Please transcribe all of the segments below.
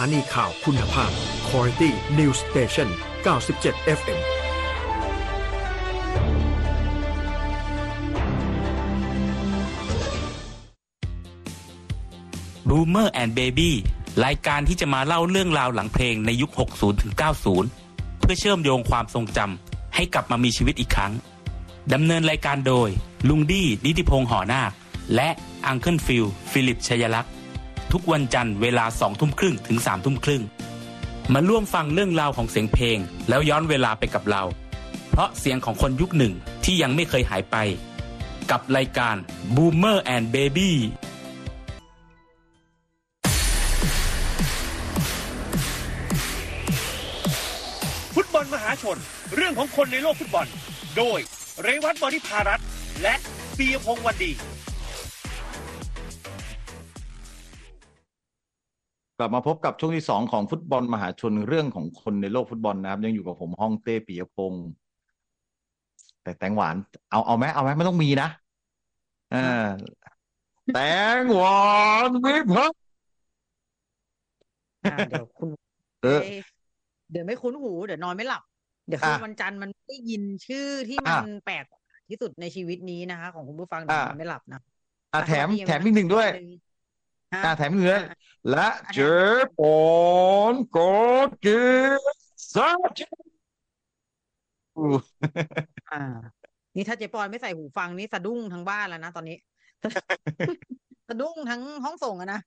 านีข่าวคุณภาพ Quality News Station 97 FM Boomer and Baby รายการที่จะมาเล่าเรื่องราวหลังเพลงในยุค 60-90 เพื่อเชื่อมโยงความทรงจำให้กลับมามีชีวิตอีกครั้งดำเนินรายการโดยลุงดี้นิติพงษ์หอนาคและอังเคิลฟิลฟิลิปชัยลักษณ์ทุกวันจันทร์เวลา 20:30 ถึง 3:30 มาร่วมฟังเรื่องราวของเสียงเพลงแล้วย้อนเวลาไปกับเราเพราะเสียงของคนยุคหนึ่งที่ยังไม่เคยหายไปกับรายการ Boomer and Baby ฟุตบอลมหาชนเรื่องของคนในโลกฟุตบอลโดยเรวัต บริภารัตน์และปียพงษ์วันดีกลับมาพบกับช่วงที่2ของฟุตบอลมหาชนเรื่องของคนในโลกฟุตบอลนะครับยังอยู่กับผมฮ่องเต้ปิยพงษ์แต่แตงหวานเอาไหมไม่ต้องมีนะแตงหวานวิพัฒน์เดี๋ยวคุณเดี๋ยวไม่คุ้นหูเดี๋ยวนอนไม่หลับเดี๋ยวคืนวันจันทร์มันได้ยินชื่อที่มันแปลกที่สุดในชีวิตนี้นะคะของคุณผู้ฟังเดี๋ยวนอนไม่หลับนะแถมอีกหนึ่งด้วยแถมอีกหนึ่งด้วยและเจปอนโกกิซัชนี่ถ้าเจปอนไม่ใส่หูฟังนี่สะดุ้งทั้งบ้านแล้วนะตอนนี้สะดุ้งทั้งห้องส่งอะนะ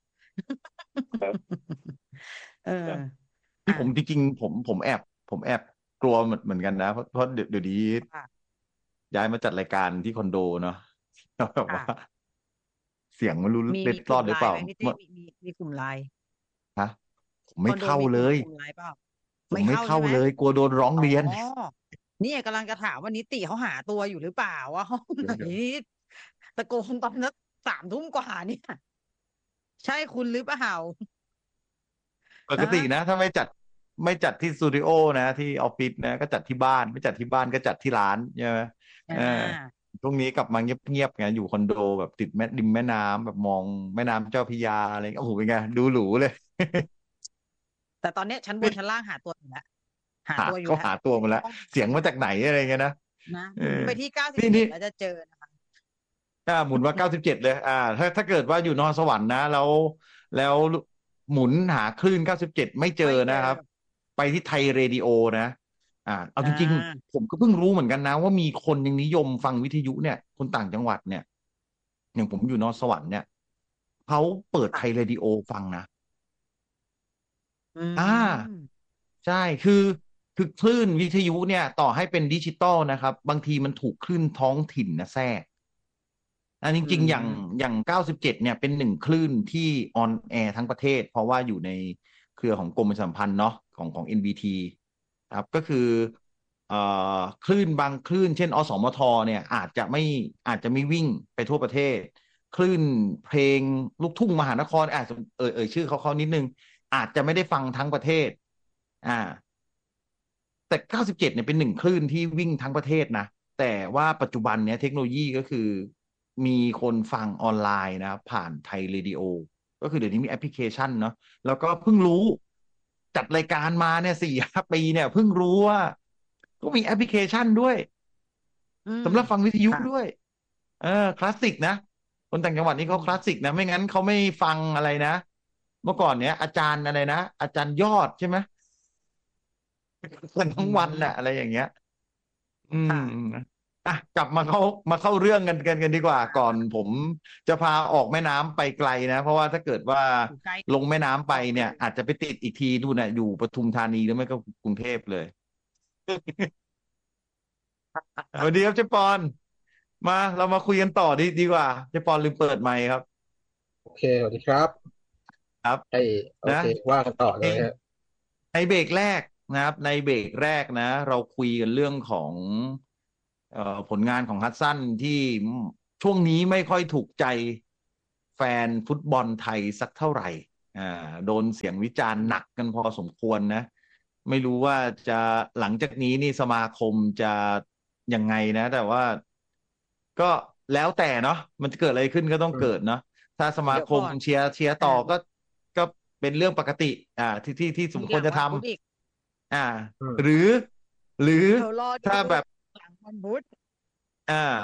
ผมจริงๆผมแอบกลัวเหมือนกันนะเพราะเดี๋ยวนี้ย้ายมาจัดรายการที่คอนโดเนาะแบบว่าเสียงมันรู้เล็ดรอดหรือเปล่ามีกลุ่มไลน์ฮะผมไม่เข้าเลยผมไม่เข้าเลยกลัวโดนร้องเรียนนี่กำลังจะถามว่านิติเขาหาตัวอยู่หรือเปล่าว่าห้องไหนตะโกนตอนนั้น3 ทุ่มกว่านี่ใช่คุณหรือเปล่าปกตินะถ้าไม่จัดที่สตูดิโอนะที่ออฟฟิศนะก็จัดที่บ้านไม่จัดที่บ้านก็จัดที่ร้านใช่ไหมช่วงนี้กลับมาเงียบๆไงอยู่คอนโดแบบติดริมแม่น้ำแบบมองแม่น้ำเจ้าพระยาอะไรโอ้โหเป็นไงดูหรูเลยแต่ตอนนี้ชั้นบนชั้นล่างหาตัวอยู่แล้วเขาหาตัวมาแล้วเสียงมาจากไหนอะไรเงี้ยนะไปที่97แล้วจะเจอนะคะหมุนว่า97เลยถ้าเกิดว่าอยู่นครสวรรค์นะแล้วหมุนหาคลื่น97ไม่เจอนะครับไปที่ไทยเรดิโอนะเอาจริงๆผมก็เพิ่งรู้เหมือนกันนะว่ามีคนยังนิยมฟังวิทยุเนี่ยคนต่างจังหวัดเนี่ยอย่างผมอยู่นครสวรรค์เนี่ยเขาเปิดไทยเรดิโอฟังนะใช่คือคลื่นวิทยุเนี่ยต่อให้เป็นดิจิตอลนะครับบางทีมันถูกคลื่นท้องถิ่นนะแทรกจริงๆอย่าง97เนี่ยเป็น1คลื่นที่ออนแอร์ทั้งประเทศเพราะว่าอยู่ในเครือของกรมประชาสัมพันธ์เนาะของ NBT ครับก็คือคลื่นบางคลื่นเช่นอสมทเนี่ยอาจจะไม่วิ่งไปทั่วประเทศคลื่นเพลงลูกทุ่งมหานครอาจจะชื่อเขานิดนึงอาจจะไม่ได้ฟังทั้งประเทศแต่97เนี่ยเป็น1คลื่นที่วิ่งทั้งประเทศนะแต่ว่าปัจจุบันเนี้ยเทคโนโลยีก็คือมีคนฟังออนไลน์นะผ่านไทยเรดิโอก็คือเดี๋ยวนี้มีแอปพลิเคชันเนาะแล้วก็เพิ่งรู้จัดรายการมาเนี่ย4-5 ปีเนี่ยเพิ่งรู้ว่าก็มีแอปพลิเคชันด้วยสำหรับฟังวิทยุด้วยคลาสสิกนะคนต่างจังหวัดนี่เขาคลาสสิกนะไม่งั้นเขาไม่ฟังอะไรนะเมื่อก่อนเนี้ยอาจารย์อะไรนะอาจารย์ยอดใช่ไหมทั้งวันน่ะอะไรอย่างเงี้ยกลับมาเข้าเรื่องกันดีกว่าก่อนผมจะพาออกแม่น้ำไปไกลนะเพราะว่าถ้าเกิดว่าลงแม่น้ำไปเนี่ยอาจจะไปติดอีกทีดูนะอยู่ปทุมธานีหรือไม่ก็กรุงเทพเลยสวัสดีครับเจ๊ปอนมาเรามาคุยกันต่อดีกว่าเจ๊ปอนลืมเปิดไมค์ครับโอเคสวัสดีครับครับโอเคว่ากันต่อเลยในเบรกแรกนะครับในเบรกแรกนะเราคุยกันเรื่องของผลงานของฮัดสันที่ช่วงนี้ไม่ค่อยถูกใจแฟนฟุตบอลไทยสักเท่าไหร่โดนเสียงวิจารณ์หนักกันพอสมควรนะไม่รู้ว่าจะหลังจากนี้นี่สมาคมจะยังไงนะแต่ว่าก็แล้วแต่เนาะมันจะเกิดอะไรขึ้นก็ต้องเกิดเนาะถ้าสมาคมเชียร์ต่อก็เป็นเรื่องปกติ ที่สมควรจะทหลังวันพุธอีกำอืมหรือเดี๋ยวรอดูถ้าแบบหลังวันพุธอ่า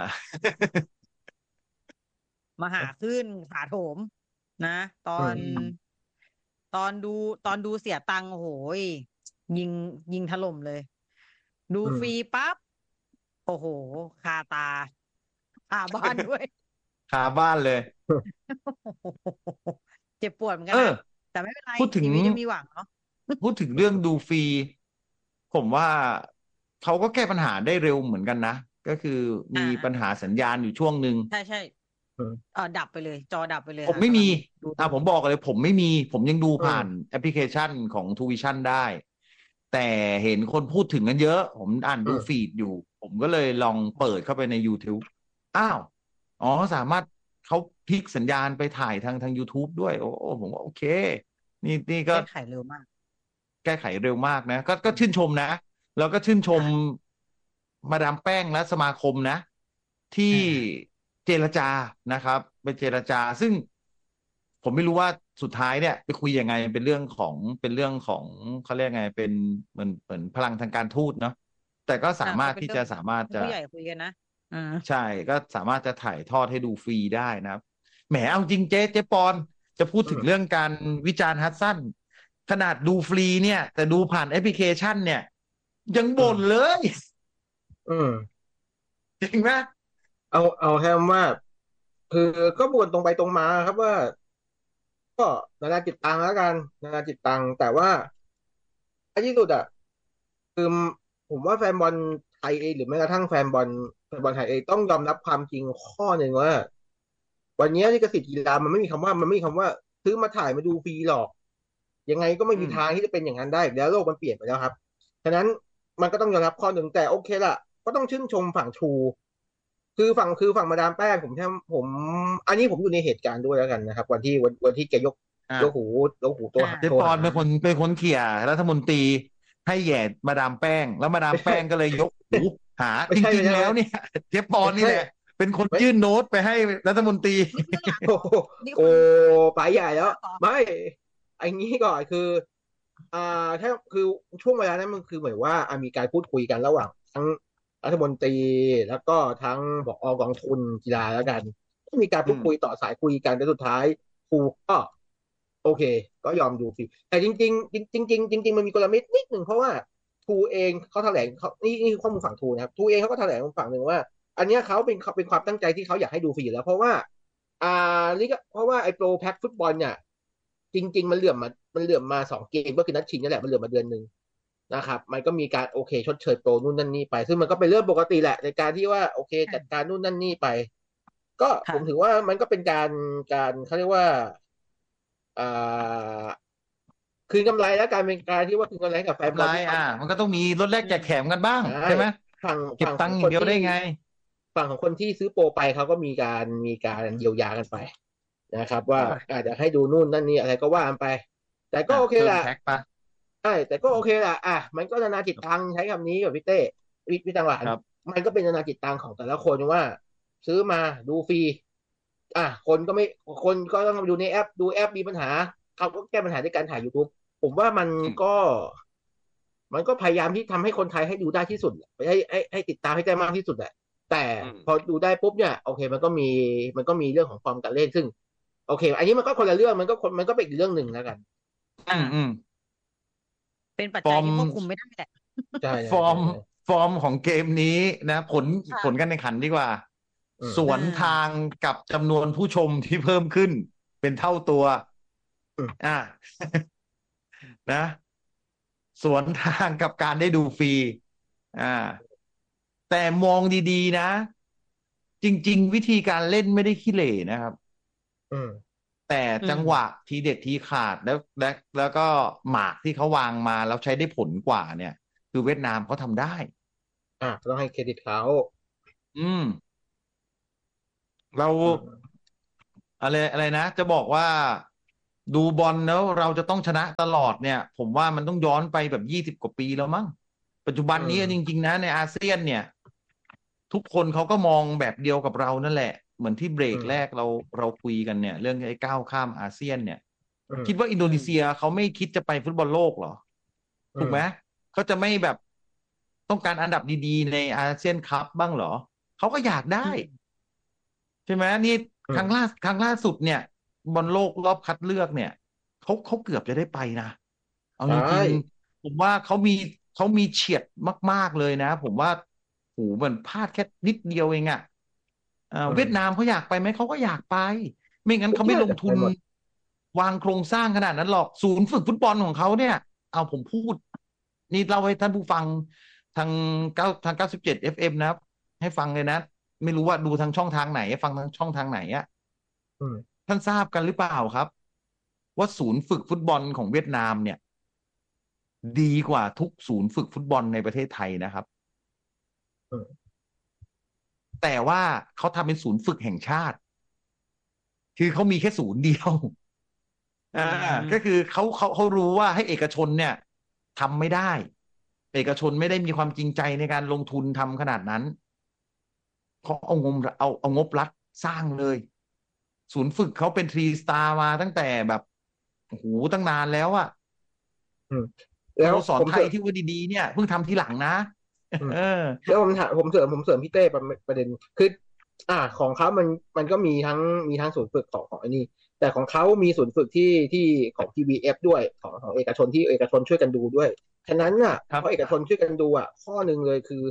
มหาคลื่นถาโถมนะ ตอนอืมตอนดูเสียตังค์โอ้โหยยิงถล่มเลย ดูฟรีปั๊บโอ้โหคาตาคาบ้านด้วยคาบ้านเลยเจ็บปวดเหมือนกันเออนะแต่ไม่เป็นไรพูดถึงชีวิตยังมีหวังเนาะพูดถึงเรื่องดูฟรี ผมว่าเขาก็แก้ปัญหาได้เร็วเหมือนกันนะ ก็คือมีปัญหาสัญญาณอยู่ช่วงหนึ่งใช่อืมดับไปเลย จอดับไปเลยผมค่ะไม่มีดูผมบอกเลย ผมไม่มี ผมยังดูผ่านแอปพลิเคชันของ Tuition ได้ แต่เห็นคนพูดถึงกันเยอะ ผมอ่านดูฟีดอยู่ ผมก็เลยลองเปิดเข้าไปใน YouTube อ้าว อ๋อ สามารถเขาพลิกสัญญาณไปถ่ายทาง YouTube ด้วย โอ้ผมว่าโอเค นี่ก็แก้ไขเร็วมากแก้ไขเร็วมากนะ ก็ชื่นชมนะ แล้วก็ชื่นชมมาดามแป้งและสมาคมนะ ที่เจรจานะครับไปเจรจา ซึ่งผมไม่รู้ว่าสุดท้ายเนี่ย ไปคุยยังไงเป็นเรื่องของเขาเรียกไงเป็นเหมือนพลังทางการทูตเนาะแต่ก็สามารถที่จะผู้ใหญ่คุยกันนะใช่ก็สามารถจะถ่ายทอดให้ดูฟรีได้นะครับแหมเอาจริงเจ๊ปอนจะพูดถึงเรื่องการวิจารณ์ฮัดสันขนาดดูฟรีเนี่ย แต่ดูผ่านแอปพลิเคชันเนี่ย ยังบ่นเลย จริงไหมเอาแค่ว่าคือก็บ่นตรงไปตรงมาครับว่า ก็นานาจิตตังแล้วกันนานาจิตตังแต่ว่าอันที่สุดอ่ะคือผมว่าแฟนบอลไทยเองหรือแม้กระทั่งแฟนบอลไทยเองต้องยอมรับความจริงข้อหนึ่งว่า วันนี้ลิขสิทธิ์กีฬามันไม่มีคำว่าซื้อมาถ่ายมาดูฟรีหรอก ยังไงก็ไม่มีทางที่จะเป็นอย่างนั้นได้อีกแล้วโลกมันเปลี่ยนไปแล้วครับฉะนั้นมันก็ต้องยอมรับข้อหนึ่งแต่โอเคล่ะก็ต้องชื่นชมฝั่งทรูคือฝั่งมาดามแป้งผมอันนี้ผมอยู่ในเหตุการณ์ด้วยแล้วกันนะครับวันที่แกยกหูตัวเจ๊ปอนเป็นคนเขี่ยรัฐมนตรีให้แย่มาดามแป้ง แล้วมาดามแป้งก็เลยยกหูหาจริงๆแล้วเนี่ยเจ๊ปอนนี่แหละเป็นคนยื่นโน้ตไปให้รัฐมนตรีโอ้ไปใหญ่แล้วไม่ไอ้นี้ก่อนคือแค่คือช่วงเวลานั้นมันคือเหมือนว่ามีการพูดคุยกันระหว่างทั้งรัฐมนตรีแล้วก็ทั้งผอ.กองทุนกีฬาแล้วกันก็มีการพูดคุยต่อสายคุยกันแต่สุดท้ายครูก็โอเคก็ยอมดูฟรีแต่จริงมันมีกลเม็ดนิดหนึ่งเพราะว่าทูเองเขาแถลงนี่ข้อมูลฝั่งทูนะครับทูเองเขาก็แถลงฝั่งหนึ่งว่า อันนี้เขาเป็นความตั้งใจที่เขาอยากให้ดูฟรีอยู่แล้วเพราะว่าเพราะว่าไอ้โปรแพ็คฟุตบอลเนี่ยจริงๆมันเหลื่อมมา2 เกมก็คือนัดชิงนั่นแหละมันเหลื่อมมาเดือนนึงนะครับมันก็มีการโอเคชดเชยโปรนู่นนั่นนี่ไปซึ่งมันก็เป็นเรื่องปกติแหละในการที่ว่าโอเคจัดการนู่นนั่นนี่ไปก็ผมถือว่ามันก็เป็นการเขาเรียกว่าคืนกำไรแล้วการเป็นการที่ว่าคืนกำไรกับแฟนบอลมันก็ต้องมีลดแลกแจกแถมกันบ้างใช่ไหมเก็บตังค์อย่างเดียวได้ไงฝั่งของคนที่ซื้อโปรไปเขาก็มีการเยียวยากันไปนะครับว่าอาจจะให้ดูนู่นนั่นนี่อะไรก็ว่ากันไปแต่ก็โอเคแหละใช่แต่ก็โอเคแหละมันก็นานาจิตตังใช้คำนี้กับพี่เต้พี่ตังหลานมันก็เป็นนานาจิตตังของแต่ละคนว่าซื้อมาดูฟรีคนก็ต้องดูในแอปดูแอปมีปัญหาเขาก็แก้ปัญหาด้วยการถ่าย YouTube ผมว่ามันก็พยายามที่ทำให้คนไทยให้ดูได้ที่สุดให้ติดตามให้ได้มากที่สุดแหละแต่พอดูได้ปุ๊บเนี่ยโอเคมันก็มีเรื่องของฟอร์มการเล่นซึ่งโอเคอันนี้มันก็คนละเรื่องมันก็เป็นอีกเรื่องหนึ่งแล้วกันเป็นปัจจัยที่ควบคุมไม่ได้แหละใช่ฟอร์มของเกมนี้นะผลการแข่งขันดีกว่าสวนทางกับจำนวนผู้ชมที่เพิ่มขึ้นเป็นเท่าตัวนะสวนทางกับการได้ดูฟรีแต่มองดีๆนะจริงๆวิธีการเล่นไม่ได้ขี้เหร่นะครับแต่จังหวะทีเด็ดทีขาดแล้วก็หมากที่เขาวางมาแล้วใช้ได้ผลกว่าเนี่ยคือเวียดนามเขาทำได้ต้องให้เครดิตเขาเราอะไรนะจะบอกว่าดูบอลแล้วเราจะต้องชนะตลอดเนี่ยผมว่ามันต้องย้อนไปแบบ20 กว่าปีแล้วมั้งปัจจุบันนี้จริงๆนะในอาเซียนเนี่ยทุกคนเขาก็มองแบบเดียวกับเรานั่นแหละเหมือนที่เบรกแรกเราคุยกันเนี่ยเรื่องไอ้ก้าวข้ามอาเซียนเนี่ยคิดว่าอินโดนีเซียเขาไม่คิดจะไปฟุตบอลโลกเหรอถูกไหมเขาจะไม่แบบต้องการอันดับดีๆในอาเซียนคัพบ้างเหรอเขาก็อยากได้ใช่ไหมนี่ครั้งล่าสุดเนี่ยบอลโลกรอบคัดเลือกเนี่ยเขาเกือบจะได้ไปนะเอาจริงๆผมว่าเขามีเฉียดมากๆเลยนะผมว่าโหมันพลาดแค่นิดเดียวเองอะเวียดนามเขาอยากไปไหมเขาก็อยากไปไม่งั้นเขาไม่ลงทุนวางโครงสร้างขนาดนั้นหรอกศูนย์ฝึกฟุตบอลของเขาเนี่ยเอาผมพูดนี่เล่าให้ท่านผู้ฟังทาง97 FM นะครับให้ฟังเลยนะไม่รู้ว่าดูทางช่องทางไหนฟังทางช่องทางไหนอ่ะท่านทราบกันหรือเปล่าครับว่าศูนย์ฝึกฟุตบอลของเวียดนามเนี่ยดีกว่าทุกศูนย์ฝึกฟุตบอลในประเทศไทยนะครับแต่ว่าเขาทำเป็นศูนย์ฝึกแห่งชาติคือเขามีแค่ศูนย์เดียวก็คือเขารู้ว่าให้เอกชนเนี่ยทำไม่ได้เอกชนไม่ได้มีความจริงใจในการลงทุนทำขนาดนั้นเขาเอางบรัฐสร้างเลยศูนย์ฝึกเขาเป็น3 สตาร์มาตั้งแต่แบบโอ้โหตั้งนานแล้วอะแล้วสอนไทยที่ว่าดีๆเนี่ยเพิ่งทำทีหลังนะแล้วผมเสริมพี่เต้ประเด็นคือของเขามันก็มีทั้งศูนย์ฝึกของไอ้นี่แต่ของเขามีศูนย์ฝึกที่ของ TVF ด้วยของเอกชนที่เอกชนช่วยกันดูด้วยฉะนั้นน่ะเพราะเอกชนช่วยกันดูข้อหนึ่งเลยคือ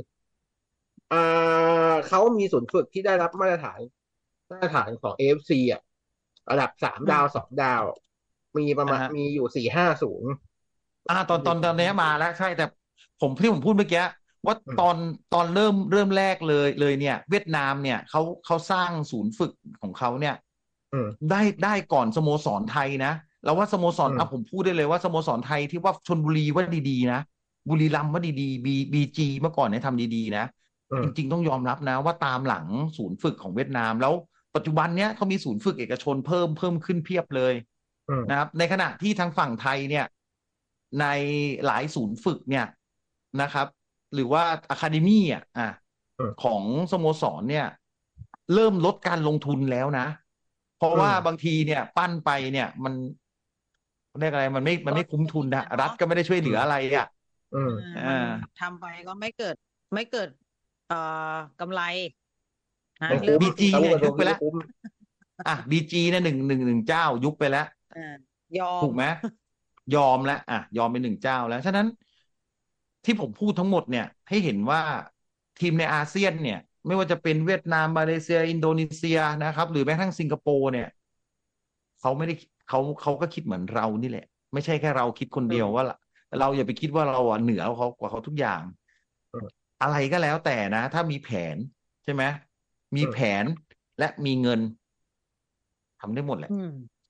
เขามีศูนย์ฝึกที่ได้รับมาตรฐานของ AFC ระดับ3 ดาว2 ดาวมีประมาณมีอยู่4-5 ศูนย์ตอนนี้มาแล้วใช่แต่ที่ผมพูดเมื่อกี้ว่าตอนเริ่มแรกเลยเนี่ยเวียดนามเนี่ยเขาสร้างศูนย์ฝึกของเขาเนี่ยได้ก่อนสโมสรไทยนะแล้วว่าสโมสรผมพูดได้เลยว่าสโมสรไทยที่ว่าชลบุรีว่าดีๆนะบุรีรัมย์ว่าดีๆBGเมื่อก่อนเนี่ยทำดีๆนะจริงๆต้องยอมรับนะว่าตามหลังศูนย์ฝึกของเวียดนามแล้วปัจจุบันเนี้ยเขามีศูนย์ฝึกเอกชนเพิ่มขึ้นเพียบเลยนะครับในขณะที่ทางฝั่งไทยเนี่ยในหลายศูนย์ฝึกเนี่ยนะครับหรือว่าอะคาเดมี่ของสโมสรเนี่ยเริ่มลดการลงทุนแล้วนะเพราะว่าบางทีเนี่ยปั้นไปเนี่ยมันเรียกอะไรมันไม่คุ้มทุนนะรัฐก็ไม่ได้ช่วยเหลืออะไรทำไปก็ไม่เกิดกำไรบีจีเนี่ยยุบไปแล้วบีจีเนี่ยหนึ่งเจ้ายุบไปแล้วยอมถูกไหมยอมแล้วยอมเป็น1 เจ้าแล้วฉะนั้นที่ผมพูดทั้งหมดเนี่ยให้เห็นว่าทีมในอาเซียนเนี่ยไม่ว่าจะเป็นเวียดนามมาเลเซียอินโดนีเซียนะครับหรือแม้กระทั่งสิงคโปร์เนี่ยเขาไม่ได้เขาก็คิดเหมือนเรานี่แหละไม่ใช่แค่เราคิดคนเดียวว่าเราอย่าไปคิดว่าเราเหนือกว่าเขาทุกอย่างอะไรก็แล้วแต่นะถ้ามีแผนใช่ไหมมีแผนและมีเงินทำได้หมดแหละ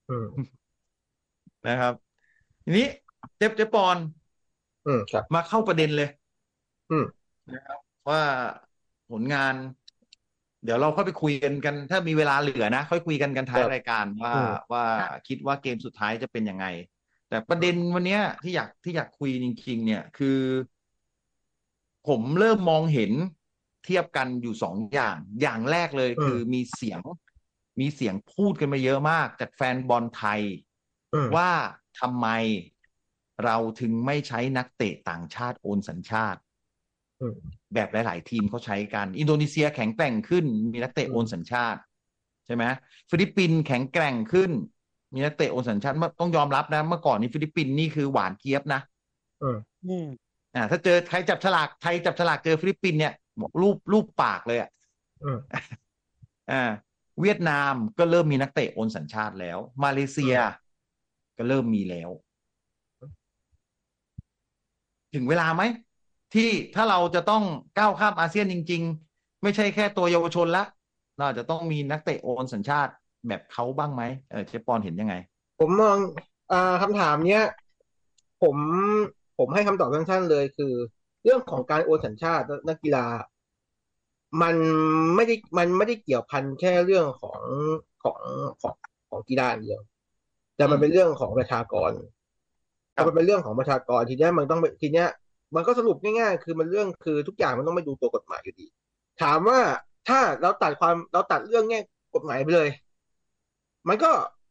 นะครับทีนี้เจ๊ปอนมาเข้าประเด็นเลยนะครับว่าผลงานเดี๋ยวเราค่อยไปคุยกันถ้ามีเวลาเหลือนะค่อยคุยกันท้ายรายการว่าคิดว่าเกมสุดท้ายจะเป็นยังไงแต่ประเด็นวันนี้ที่อยากคุยจริงๆเนี่ยคือผมเริ่มมองเห็นเทียบกันอยู่อย่างแรกเลยคือมีเสียงพูดกันมาเยอะมากจากแฟนบอลไทยว่าทำไมเราถึงไม่ใช้นักเตะต่างชาติโอนสัญชาติแบบหลายๆทีมเขาใช้กันอินโดนีเซียแข็งแกร่งขึ้นมีนักเตะโอนสัญชาติใช่ไหมฟิลิปปินส์แข็งแกร่งขึ้นมีนักเตะโอนสัญชาติต้องยอมรับนะเมื่อก่อนนี้ฟิลิปปินส์นี่คือหวานเจี๊ยบนะถ้าเจอใครจับฉลากไทยจับฉลากเจอฟิลิปปินส์เนี่ยบอกรูปปากเลยเวียดนามก็เริ่มมีนักเตะโอนสัญชาติแล้วมาเลเซียก็เริ่มมีแล้วถึงเวลาไหมที่ถ้าเราจะต้องก้าวข้ามอาเซียนจริงๆไม่ใช่แค่ตัวเยาวชนละเราจะต้องมีนักเตะโอนสัญชาติแบบเขาบ้างไหมเชฟปอนเห็นยังไงผมมองคำถามเนี้ยผมให้คำตอบสั้นๆเลยคือเรื่องของการโอนสัญชาตินักกีฬามันไม่ได้เกี่ยวพันแค่เรื่องของกีฬาอย่างเดียวแต่มันเป็นเรื่องของประชากรมันเป็นเรื่องของประชากรทีเนี้ยมันก็สรุปง่ายๆคือคือทุกอย่างมันต้องไปดูตัวกฎหมายอยู่ดีถามว่าถ้าเราตัดเรื่องแง่กฎหมายไปเลยมันก็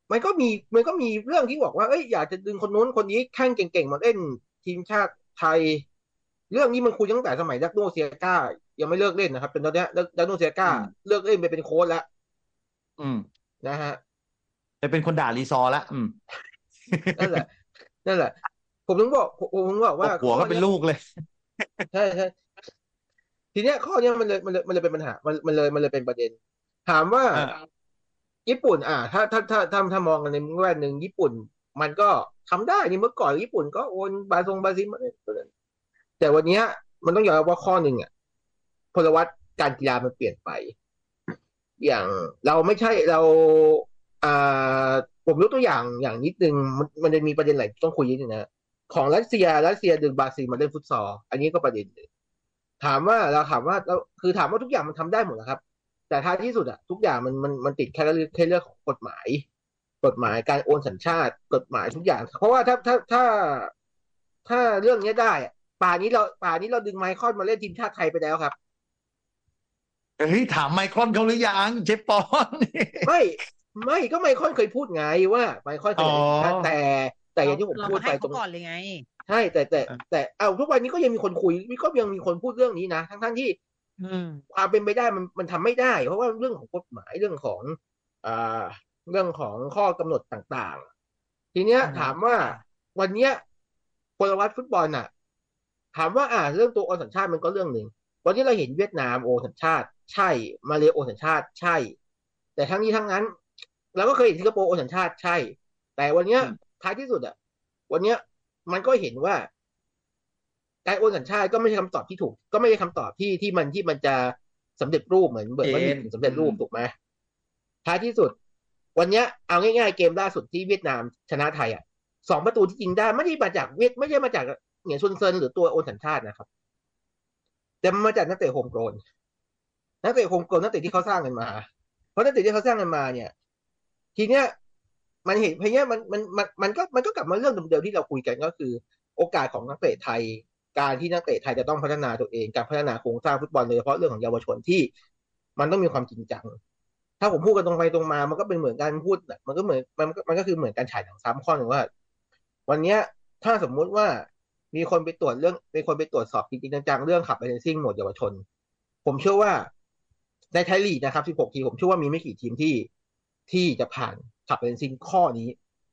มันก็มีเรื่องที่บอกว่าเอ้ยอยากจะดึงคนนู้นคนนี้แข่งเก่งๆมาเล่นทีมชาติไทยเรื่องนี้มันคุยตั้งแต่สมัยดักโนเซียก้ายังไม่เลิกเล่นนะครับจนตอนเนี้ยดักโนเซียก้าเลิกเล่นไปเป็นโค้ชแล้วอืมนะฮะจะเป็นคนด่ารีซอร์ละนั่นแหละนั่นแหละผมถึงบอกตว่าบหัวก็เป็นข้อเนี้ยลูกเลยใช่ใช่ทีเนี้ยข้อเนี้ยมันเลยเป็นปัญหามันเลยเป็นประเด็นถามว่าอ่าญี่ปุ่นถ้ามองกันในแง่หนึ่งญี่ปุ่นมันก็ทำได้นี่เมื่อก่อนญี่ปุ่นก็โอนบาซิลมาแต่วันเนี้ยมันต้องยอมรับว่าข้อหนึ่งอ่ะพลวัตการกีฬามันเปลี่ยนไปอย่างเราไม่ใช่เราอ่าผมยกตัวอย่างนิดนึงมันจะมีประเด็นไหนต้องคุยนิดนึงนะของรัสเซียดึงบราซิลมาเล่นฟุตซอลอันนี้ก็ประเด็นหนึ่งถามว่าเราคือถามว่าทุกอย่างมันทำได้หมดนะครับแต่ท้ายที่สุดอะทุกอย่างมันติดแค่เรื่องของกฎหมายการโอนสัญชาติกฎหมายทุกอย่างเพราะว่าถ้าเรื่องนี้ได้อะป่านี้เราดึงไมคอนมาเล่นทีมชาติไทยไปแล้วครับเฮ้ยถามไมครอนเขาหรือยังเจปอนไม่ไม่ก็ไมคอนเคยพูดไงว่าไมคอนเคอ๋อยอยากทีมชาติแต่อย่างที่ผมเราพูดมาให้เขาไปตรงก่อนเลยไงใช่แต่เอาทุกวันนี้ก็ยังมีคนคุยก็ยังมีคนพูดเรื่องนี้นะทั้งที่อืมความเป็นไปได้มันทำไม่ได้เพราะว่าเรื่องของกฎหมายอ่าเรื่องของข้อกำหนดต่างๆทีเนี้ยอืมถามว่าวันเนี้ยพลวัตฟุตบอลน่ะถามว่าเรื่องตัวโอนสัญชาติมันก็เรื่องหนึ่งวันนี้เราเห็นเวียดนามโอนสัญชาติใช่มาเลโอนสัญชาติใช่แต่ทั้งนี้ทั้งนั้นเราก็เคยเห็นสิงคโปร์โอนสัญชาติใช่แต่วันเนี้ยท้ายที่สุดอ่ะวันเนี้ยมันก็เห็นว่าการโอนสัญชาติก็ไม่ใช่คำตอบที่ถูกก็ไม่ใช่คำตอบที่มันจะสำเร็จรูปเหมือนเบิร์ดว่าหนึ่งสำเร็จรูปถูกไหมท้ายที่สุดวันเนี้ยเอาง่ายๆเกมล่าสุดที่เวียดนามชนะไทย2 ประตูที่ยิงได้ไม่ได้มาจากไม่ใช่มาจากเหงียนซุนเซินหรือตัวโอนสัญชาตินะครับแต่มันมาจากนักเตะโฮมโกลนนักเตะที่เขาสร้างกันมาเพราะนักเตะที่เขาสร้างกันมาเนี่ยทีเนี้ยมันเห็นเพราะเนี้ยมันก็กลับมาเรื่องเดิมๆที่เราคุยกันก็คือโอกาสของนักเตะไทยการที่นักเตะไทยจะต้องพัฒนาตัวเองการพัฒนาโครงสร้างฟุตบอลโดยเฉพาะเรื่องของเยาวชนที่มันต้องมีความจริงจังถ้าผมพูดกันตรงไปตรงมามันก็เป็นเหมือนการพูดมันก็เหมือนมันก็คือเหมือนการฉายหนังซ้ำข้อหนึ่งว่าวันเนี้ยถ้าสมมุติว่ามีคนไปตรวจสอบจริงๆจังๆเรื่องขับไลเซนซิ่งหมวดเยาวชนผมเชื่อว่าในไทยลีกนะครับ16 ทีมผมเชื่อว่ามีไม่กี่ทีมที่จะผ่านขับไลเซนซิ่งข้อนี้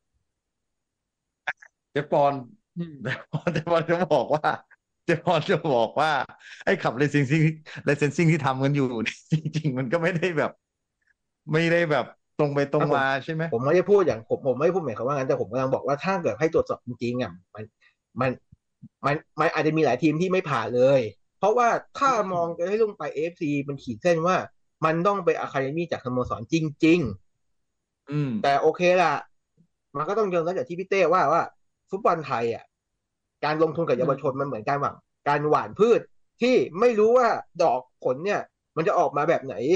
เจปอนอืมเจปอนจะบอกว่าเจปอนจะบอกว่าไอ้ขับไลเซนซิ่งที่ทำกันอยู่เนี่ยจริงๆมันก็ไม่ได้แบบตรงไปตรงถ้าผมมาใช่ไหมผมไม่ได้พูดอย่างผมไม่ได้พูดหมายความว่างั้นแต่ผมกำลังบอกว่าถ้าเกิดให้ตรวจสอบจริงๆมันมันอาจจะมีหลายทีมที่ไม่ผ่านเลยเพราะว่าถ้ามองกันให้ลงไป AFC มันขีดเส้นว่ามันต้องไปอะคาเดมี่จากสโมสรจริงๆแต่โอเคล่ะมันก็ต้องยอมรับจากที่พี่เต้ว่าฟุตบอลไทยการลงทุนกับอืเยาวชนมมันเหมือนการหว่านพืชที่ไม่รู้ว่าดอกผลเนี่ยมันจะออกมาแบบไหน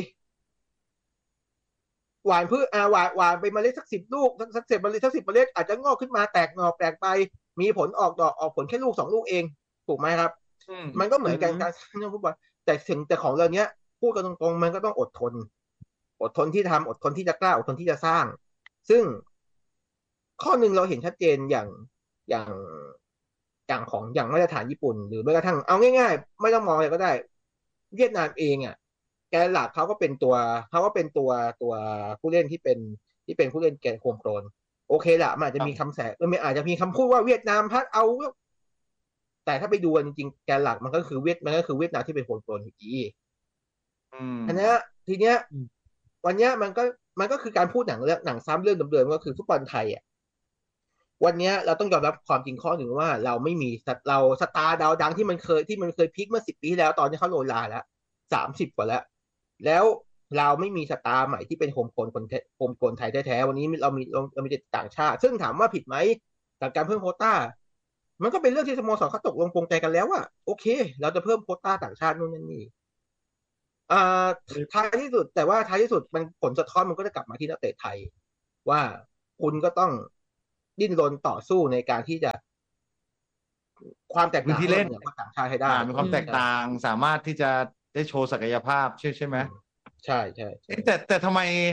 หวานพืชหวานไปเมล็ดสัก10 ลูกสัก10 เมล็ดอาจจะงอกขึ้นมาแตกหน่อแตกไปมีผลออกดอกออกผลแค่ลูก2 ลูกเองถูกไหมครับอืมมันก็เหอืมือนกันมการสร้างเรื่องฟุตบอลแต่ของเราเนี้ยพูดกันตรงๆมันก็ต้องอดทนที่ทำอดทนที่จะกล้าอดทนที่จะสร้างซึ่งข้อหนึ่งเราเห็นชัดเจนอย่างอย่างมาตรฐานญี่ปุ่นหรือแม้กระทั่งเอาง่ายๆไม่ต้องมองอะไรก็ได้เวียดนามเองแกนหลักเขาก็เป็นตัวผู้เล่นที่เป็นผู้เล่นแกนโคมโครนโอเคละมันอาจจะมีคำแสมันอาจจะมีคำพูดว่าเวียดนามพัดเอาแต่ถ้าไปดูจริงๆแกนหลักมันก็คือเวียดนามที่เป็นโคมโครนอยู่ดีอืมอันนี้ทีเนี้ยวันเนี้ยมันก็คือการพูดหนังซ้ำเรื่องเดิมๆก็คือฟุตบอลไทยวันเนี้ยเราต้องยอมรับความจริงข้อหนึ่งว่าเราไม่มีเราสตาร์ดาวดังที่มันเคยพีคเมื่อ10 ปีที่แล้วตอนนี้เขาโรยลาแล้ว30 กว่าแล้วเราไม่มีสตาร์ใหม่ที่เป็นโฮมโกลนไทยแท้ๆวันนี้เรามีแต่ต่างชาติซึ่งถามว่าผิดไหมกับการเพิ่มโควต้ามันก็เป็นเรื่องที่สโมสรเขาตกลงปรงใจกันแล้วว่าโอเคเราจะเพิ่มโควต้าต่างชาตินู่นนั่นนี่อ่าท้ายที่สุดแต่ว่าท้ายที่สุดมันผลสะท้อนมันก็จะกลับมาที่นักเตะไทยว่าคุณก็ต้องดิ้นรนต่อสู้ในการที่จะความแตกต่างของเราพื้นที่เล่นเหนือกว่าต่างชาติให้ได้มีความแตกอืมต่างสามารถที่จะได้โชว์ศักยภาพใช่ไหมใช่ใช่ใช่เอ๊ะแต่ทำไม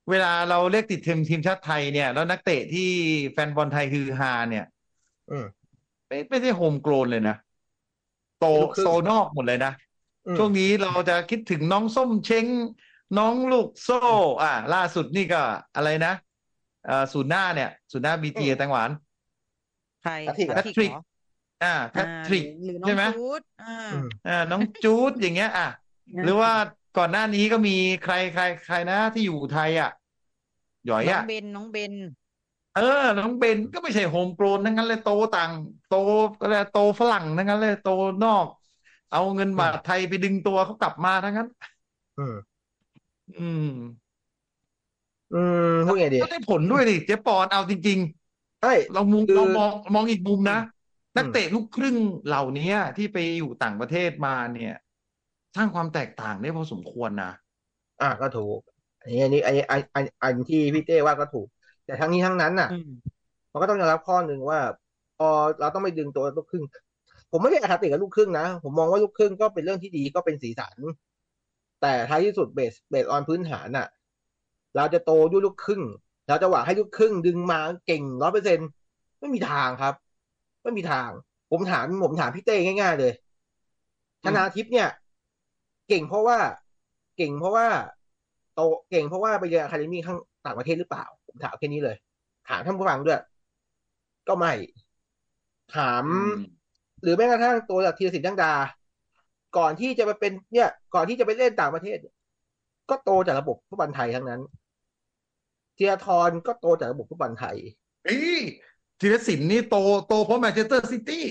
เวลาเราเรียกติดทีมชาติไทยเนี่ยแล้วนักเตะที่แฟนบอลไทยคือฮาเนี่ยอืมไม่ใช่โฮมโกรนเลยนะโตลูกครึ่งนอกหมดเลยนะอืมช่วงนี้เราจะคิดถึงน้องส้มเช้งน้องลูกโซ่ล่าสุดนี่ก็อะไรนะศูนย์หน้าเนี่ยศูนย์หน้าบีจีแตงหวานใครอาทิตย์แพเหรอทริกเหรอแพทริกหรือน้อใช่ไหมงจูดอืมน้องจูดอย่างเงี้ยหรือว่าก่อนหน้านี้ก็มีใครนะที่อยู่ไทยหยอยน้องเบนน้องเบนก็ไม่ใช่โฮมโกรนทั้งนั้นเลยโตก็เลยโตฝรั่งทั้งนั้นเลยโตนอกเอาเงินอืมบาทไทยไปดึงตัวเขากลับมาทั้งนั้นอืมอืมอืมพูดไงดีก็ได้ผลด้วยดิเจ๊ปอนเอาจริงใช่ๆคือเรามองอีกมุมนะอืมนักเตะลูกครึ่งเหล่านี้ที่ไปอยู่ต่างประเทศมาเนี่ยสร้างความแตกต่างได้พอสมควรนะก็ถูกอันที่พี่เต้ว่าก็ถูกแต่ทั้งนี้ทั้งนั้นน่ะอืมมันก็ต้องยอมรับข้อหนึ่งว่าพอเราต้องไปดึงตัวลูกครึ่งผมไม่ได้อคติกับลูกครึ่งนะผมมองว่าลูกครึ่งก็เป็นเรื่องที่ดีก็เป็นสีสันแต่ท้ายที่สุดเบสออนพื้นฐานน่ะเราจะโตด้วยลูกครึ่งเราจะหวังให้ลูกครึ่งดึงมาเก่ง100%ไม่มีทางครับไม่มีทางผมถามพี่เต้ง่ายๆเลยธอืมนาทิพย์เนี่ยเก่งเพราะว่าเก่งเพราะว่าโตเก่งเพราะว่าไปเรียนอะคาเดมี่ข้างต่างประเทศหรือเปล่าผมถามแค่นี้เลยถามท่านผู้ฟังด้วยก็ไม่ถามอืมหรือแม้กระทั่งตัวจากธีรศิลป์ดังดาก่อนที่จะไปเป็นเนี่ยก่อนที่จะไปเล่นต่างประเทศเนี่ยก็โตจากระบบฟุตบอลไทยทั้งนั้นธีรทรก็โตจากระบบฟุตบอลไทยเอ้ยธีรศิลป์นี่โตเพราะแมนเชสเตอร์ซิตี้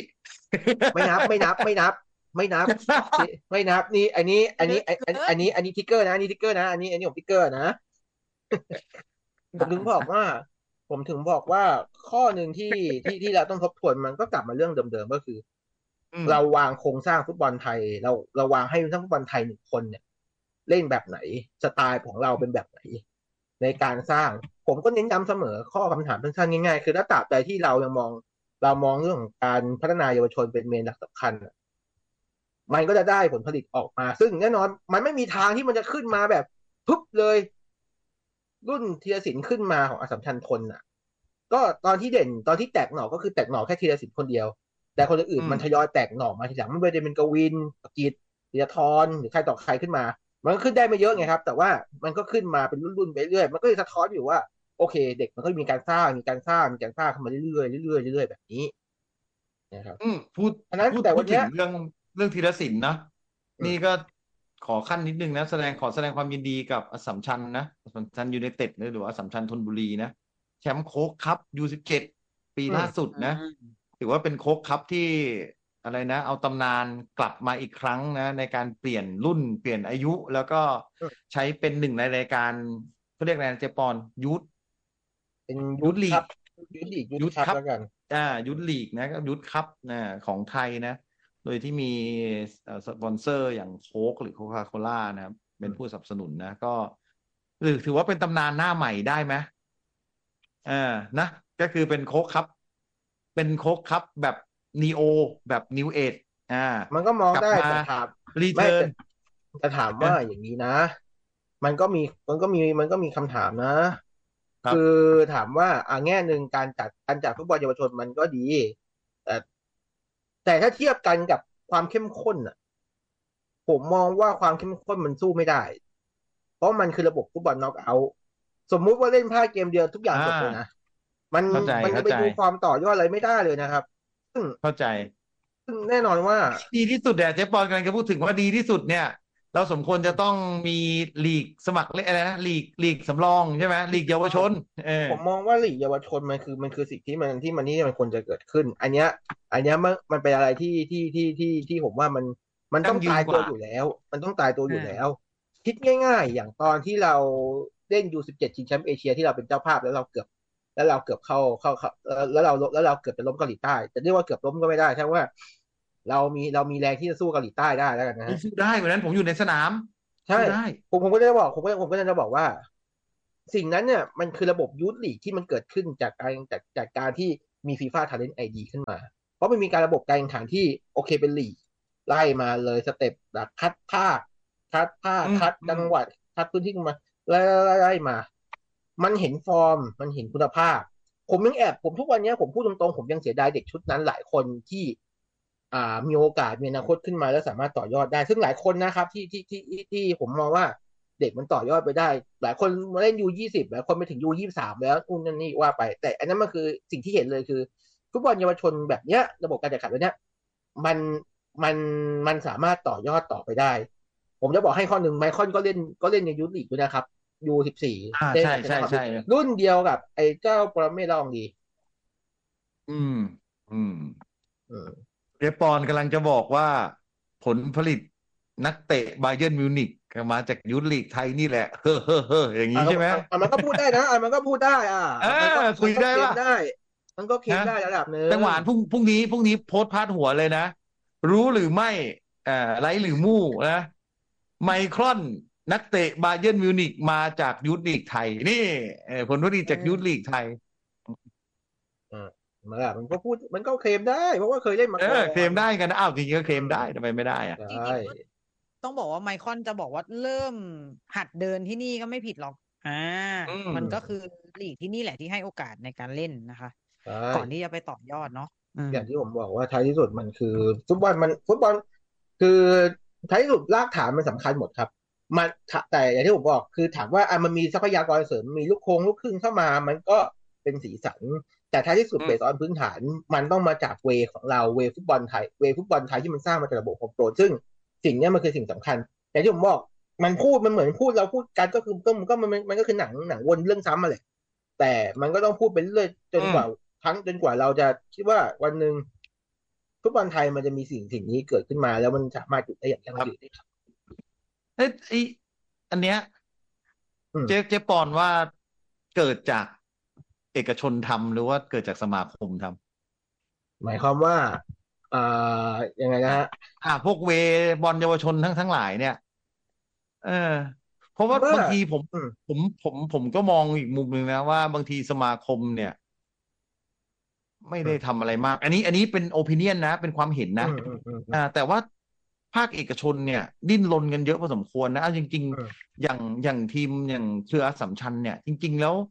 ไม่นับไม่นับนี่อันนี้ทิกเกอร์นะอันนี้ทิกเกอร์นะอันนี้ผมทิกเกอร์นะผมถึงบอกว่าผมถึงบอกว่าข้อหนึ่งที่เราต้องทบทวนมันก็กลับมาเรื่องเดิมๆก็คืออืมเราวางโครงสร้างฟุตบอลไทยเราวางให้ทั้งฟุตบอลไทย1 คนเนี่ยเล่นแบบไหนสไตล์ของเราเป็นแบบไหนในการสร้างผมก็เน้นย้ำเสมอข้อคำถามสั้นๆง่ายๆคือถ้าตราบใดที่เรายังมองเรื่องของการพัฒนาเยาวชนเป็นเมนหลักสำคัญ มันก็จะได้ผลผลิตออกมา ซึ่งแน่นอนมันไม่มีทางที่มันจะขึ้นมาแบบปุ๊บเลยรุ่นธีรศิลป์ขึ้นมาของอัสสัมชัญธนน่ะก็ตอนที่เด่นตอนที่แตกหน่อก็คือแตกหน่อแค่ธีรศิลป์คนเดียวแต่คนอื่นอืมมันทยอยแตกหน่อมาทีหลังไม่ว่าจะเป็นกวินปกิจธีรทรหรือใครต่อใครขึ้นมามันก็ขึ้นได้ไม่เยอะไงครับแต่ว่ามันก็ขึ้นมาเป็นรุ่นๆไปเรื่อยมันก็เลยสะท้อนอยู่ว่าโอเคเด็กมันก็มีการสร้างขึ้นมาเรื่อยๆเรื่อยๆเรื่อยๆแบบนี้นะครับพูดเพราะนั้นพูดแต่วันเนี้ยถึงเรื่องธีรศิลป์นะอืมนี่ก็ขอขั้นนิดนึงนะขอแสดงความยินดีกับอัสสัมชัญนะอัสสัมชัญยูไนเต็ดหรือว่าอัสสัมชัญธนบุรีนะแชมป์โค้กคัพU17ปีอืมล่าสุดอืนะมถือว่าเป็นโค้กคัพที่อะไรนะเอาตำนานกลับมาอีกครั้งนะในการเปลี่ยนรุ่นเปลี่ยนอายุ แล้วก็อืมใช้เป็นหนึ่งในรายการเขาเรียกอะไรนะเจปอนยูทเป็นยูทลีกยุทธยุทธครับครับแล้วกันยุทธลีกนะก็ยุทธครับของไทยนะโดยที่มีสปอนเซอร์อย่างโค้กหรือโคคาโคล่านะครับเป็นผู้สนับสนุนนะก็หรือถือว่าเป็นตำนานหน้าใหม่ได้ไหมนะก็คือเป็นโค้กครับเป็นโค้กครับแบบนีโอแบบนิวเอจอ่ามันก็มองได้กลับมาแต่ถามรีไม่แต่เทิร์นแต่ถามว่านะอย่างนี้นะมันก็มีคำถามนะครับคือถามว่าแง่หนึ่งการจัดฟุตบอลเยาวชนมันก็ดีแต่แต่ถ้าเทียบกันกับความเข้มข้นอ่ะผมมองว่าความเข้มข้นมันสู้ไม่ได้เพราะมันคือระบบฟุตบอลน็อกเอาท์สมมุติว่าเล่น5 เกมเดียวทุกอย่างอ่าจบเลยนะมันเข้าใจมันจะเข้าใจไปดูความต่อยอดอะไรไม่ได้เลยนะครับซึ่งเข้าใจซึ่งแน่นอนว่าดีที่สุดเนี่ยเจ๊ปอนกำลังจะพูดถึงว่าดีที่สุดเนี่ยเราสมควรจะต้องมีลีกสมัครเล่นอะไรนะลีกสำรองใช่ไหมลีกเยาวชนผมมองว่าลีกเยาวชนมันคือสิ่งที่มันควรจะเกิดขึ้นอันเนี้ยมันเป็นอะไรที่ผมว่ามันต้ยั่องตายตัวงยืนกว่าอยู่แล้วมันต้องตายตัวอยู่แล้อ่าวคิดง่ายๆอย่างตอนที่เราเล่นU17ชิงแชมป์เอเชียที่เราเป็นเจ้าภาพแล้วเราเกือบเข้าแล้วเราเกือบจะล้มเกาหลีใต้จะเรียกว่าเกือบล้มก็ไม่ได้ใช่ว่าเรามีแรงที่จะสู้เกาหลีใต้ได้แล้วกันนะฮะสู้ได้วันนั้นผมอยู่ในสนามใช่สู้ได้ผมก็จะบอกผมก็จะบอกว่าสิ่งนั้นเนี่ยมันคือระบบยูทลีกที่มันเกิดขึ้นจากการที่มีฟีฟ่าทาเลนต์ไอดีขึ้นมาเพราะมันมีการระบบการแข่งขันที่โอเคเป็นลีกไล่มาเลยสเต็ปแบบคัดภาคคัดอืมคัดอืมจังหวัดคัดพื้นที่มาไล่มามันเห็นฟอร์มมันเห็นคุณภาพผมทุกวันนี้ผมพูดตรงๆผมยังเสียดายเด็กชุดนั้นหลายคนที่มีโอกาสมีอนาคตขึ้นมาแล้วสามารถต่อยอดได้ซึ่งหลายคนนะครับที่ผมมองว่าเด็กมันต่อยอดไปได้หลายคนมาเล่นU20หลายคนไปถึงU23แล้วนู่นนั่นนี่ว่าไปแต่อันนั้นมันคือสิ่งที่เห็นเลยคือฟุตบอลเยาวชนแบบเนี้ยระบบการแข่งขันแบบเนี้ยมันมันมันสามารถต่อยอดต่อไปได้ผมจะบอกให้ข้อหนึ่งไมคอนก็เล่นในยูทลีกด้วยนะครับU14เล่นใช่กับชนะครับใช่ใช่รุ่นเดียวกับไอ้เจ้าปรเมศละอองดีอืมอืมอืมเจปอนกำลังจะบอกว่าผลผลิตนักเตะบาเยิร์นมิวนิกมาจากยุทธลีกไทยนี่แหละเฮ้อเฮ้อเฮ้ออย่างนี้ใช่ไหมมันก็พูดได้นะมันก็พูดได้เอมันก็อคุมันก็ยได้ป่ะเคลมได้มันก็เคลมฮะได้ระดับหนึ่งจังหวะพรุ่งนี้โพสต์พาดหัวเลยนะ รู้หรือไม่ไรหรือมู่นะไมครอนนักเตะบาเยิร์นมิวนิกมาจากยุทธลีกไทยนี่ผลผลิตอืจากยุทธลีมกไทยอ่ามันก็พูดมันก็เคลมได้เพราะว่าเคยเล่นมาก่อเคลนมได้กันนะอ้าวจริงๆก็เคลอืมมได้ทำไมไม่ได้อะใช่จริงๆก็ต้องบอกว่าไมคอนจะบอกว่าเริ่มหัดเดินที่นี่ก็ไม่ผิดหรอกอืมมันก็คือลีกที่นี่แหละที่ให้โอกาสในการเล่นนะคะใช่ก่อนที่จะไปต่อยอดเนาะอย่างที่ผมบอกว่าท้ายที่สุดมันคือฟุตบอลคือท้ายที่สุดรากฐานมันสำคัญหมดครับมันแต่อย่างที่ผมบอกคือถามว่ามันมีทรัพยากรเสริมมีลูกครึ่งเข้ามามันก็เป็นสีสันแต่ท้ายที่สุดอืมเบสออนพื้นฐานมันต้องมาจากเวของเราเวฟุตบอลไทยเวฟุตบอลไทยที่มันสร้างมาจากระบบของโปรซึ่งสิ่งนี้มันคือสิ่งสำคัญอย่างที่ผมบอกมันเหมือนพูดเราพูดกันก็คือมันก็คือหนังวนเรื่องซ้ำมาแหละแต่มันก็ต้องพูดไปเรื่อยจนอืมกว่าจนกว่าเราจะคิดว่าวันหนึ่งฟุตบอลไทยมันจะมีสิ่งนี้เกิดขึ้นมาแล้วมันสามารถอยู่ได้อย่างยั่งครับยืนได้ครับไอ้อันเนี้ยอืมเจ๊ปอนว่าเกิดจากเอกชนทำหรือว่าเกิดจากสมาคมทำหมายความว่าอ่ยังไงนะอ่ะฮะพวกบอลเยาวชนทั้งหลายเนี่ยเออเพราะว่าเมื่อบางทีผมอืมผมผมก็มองอีกมุมหนึ่งนะว่าบางทีสมาคมเนี่ยไม่อืมได้ทำอะไรมากอันนี้เป็นโอ i ิเนียนนะเป็นความเห็นนะแต่ว่าภาคเอกชนเนี่ยดิ้นรนกันเยอะพอสมควรนะเอาจริงอืมๆอย่างทีมอย่างเครืออัสสัมชัญเนี่ยจริงๆแล้ว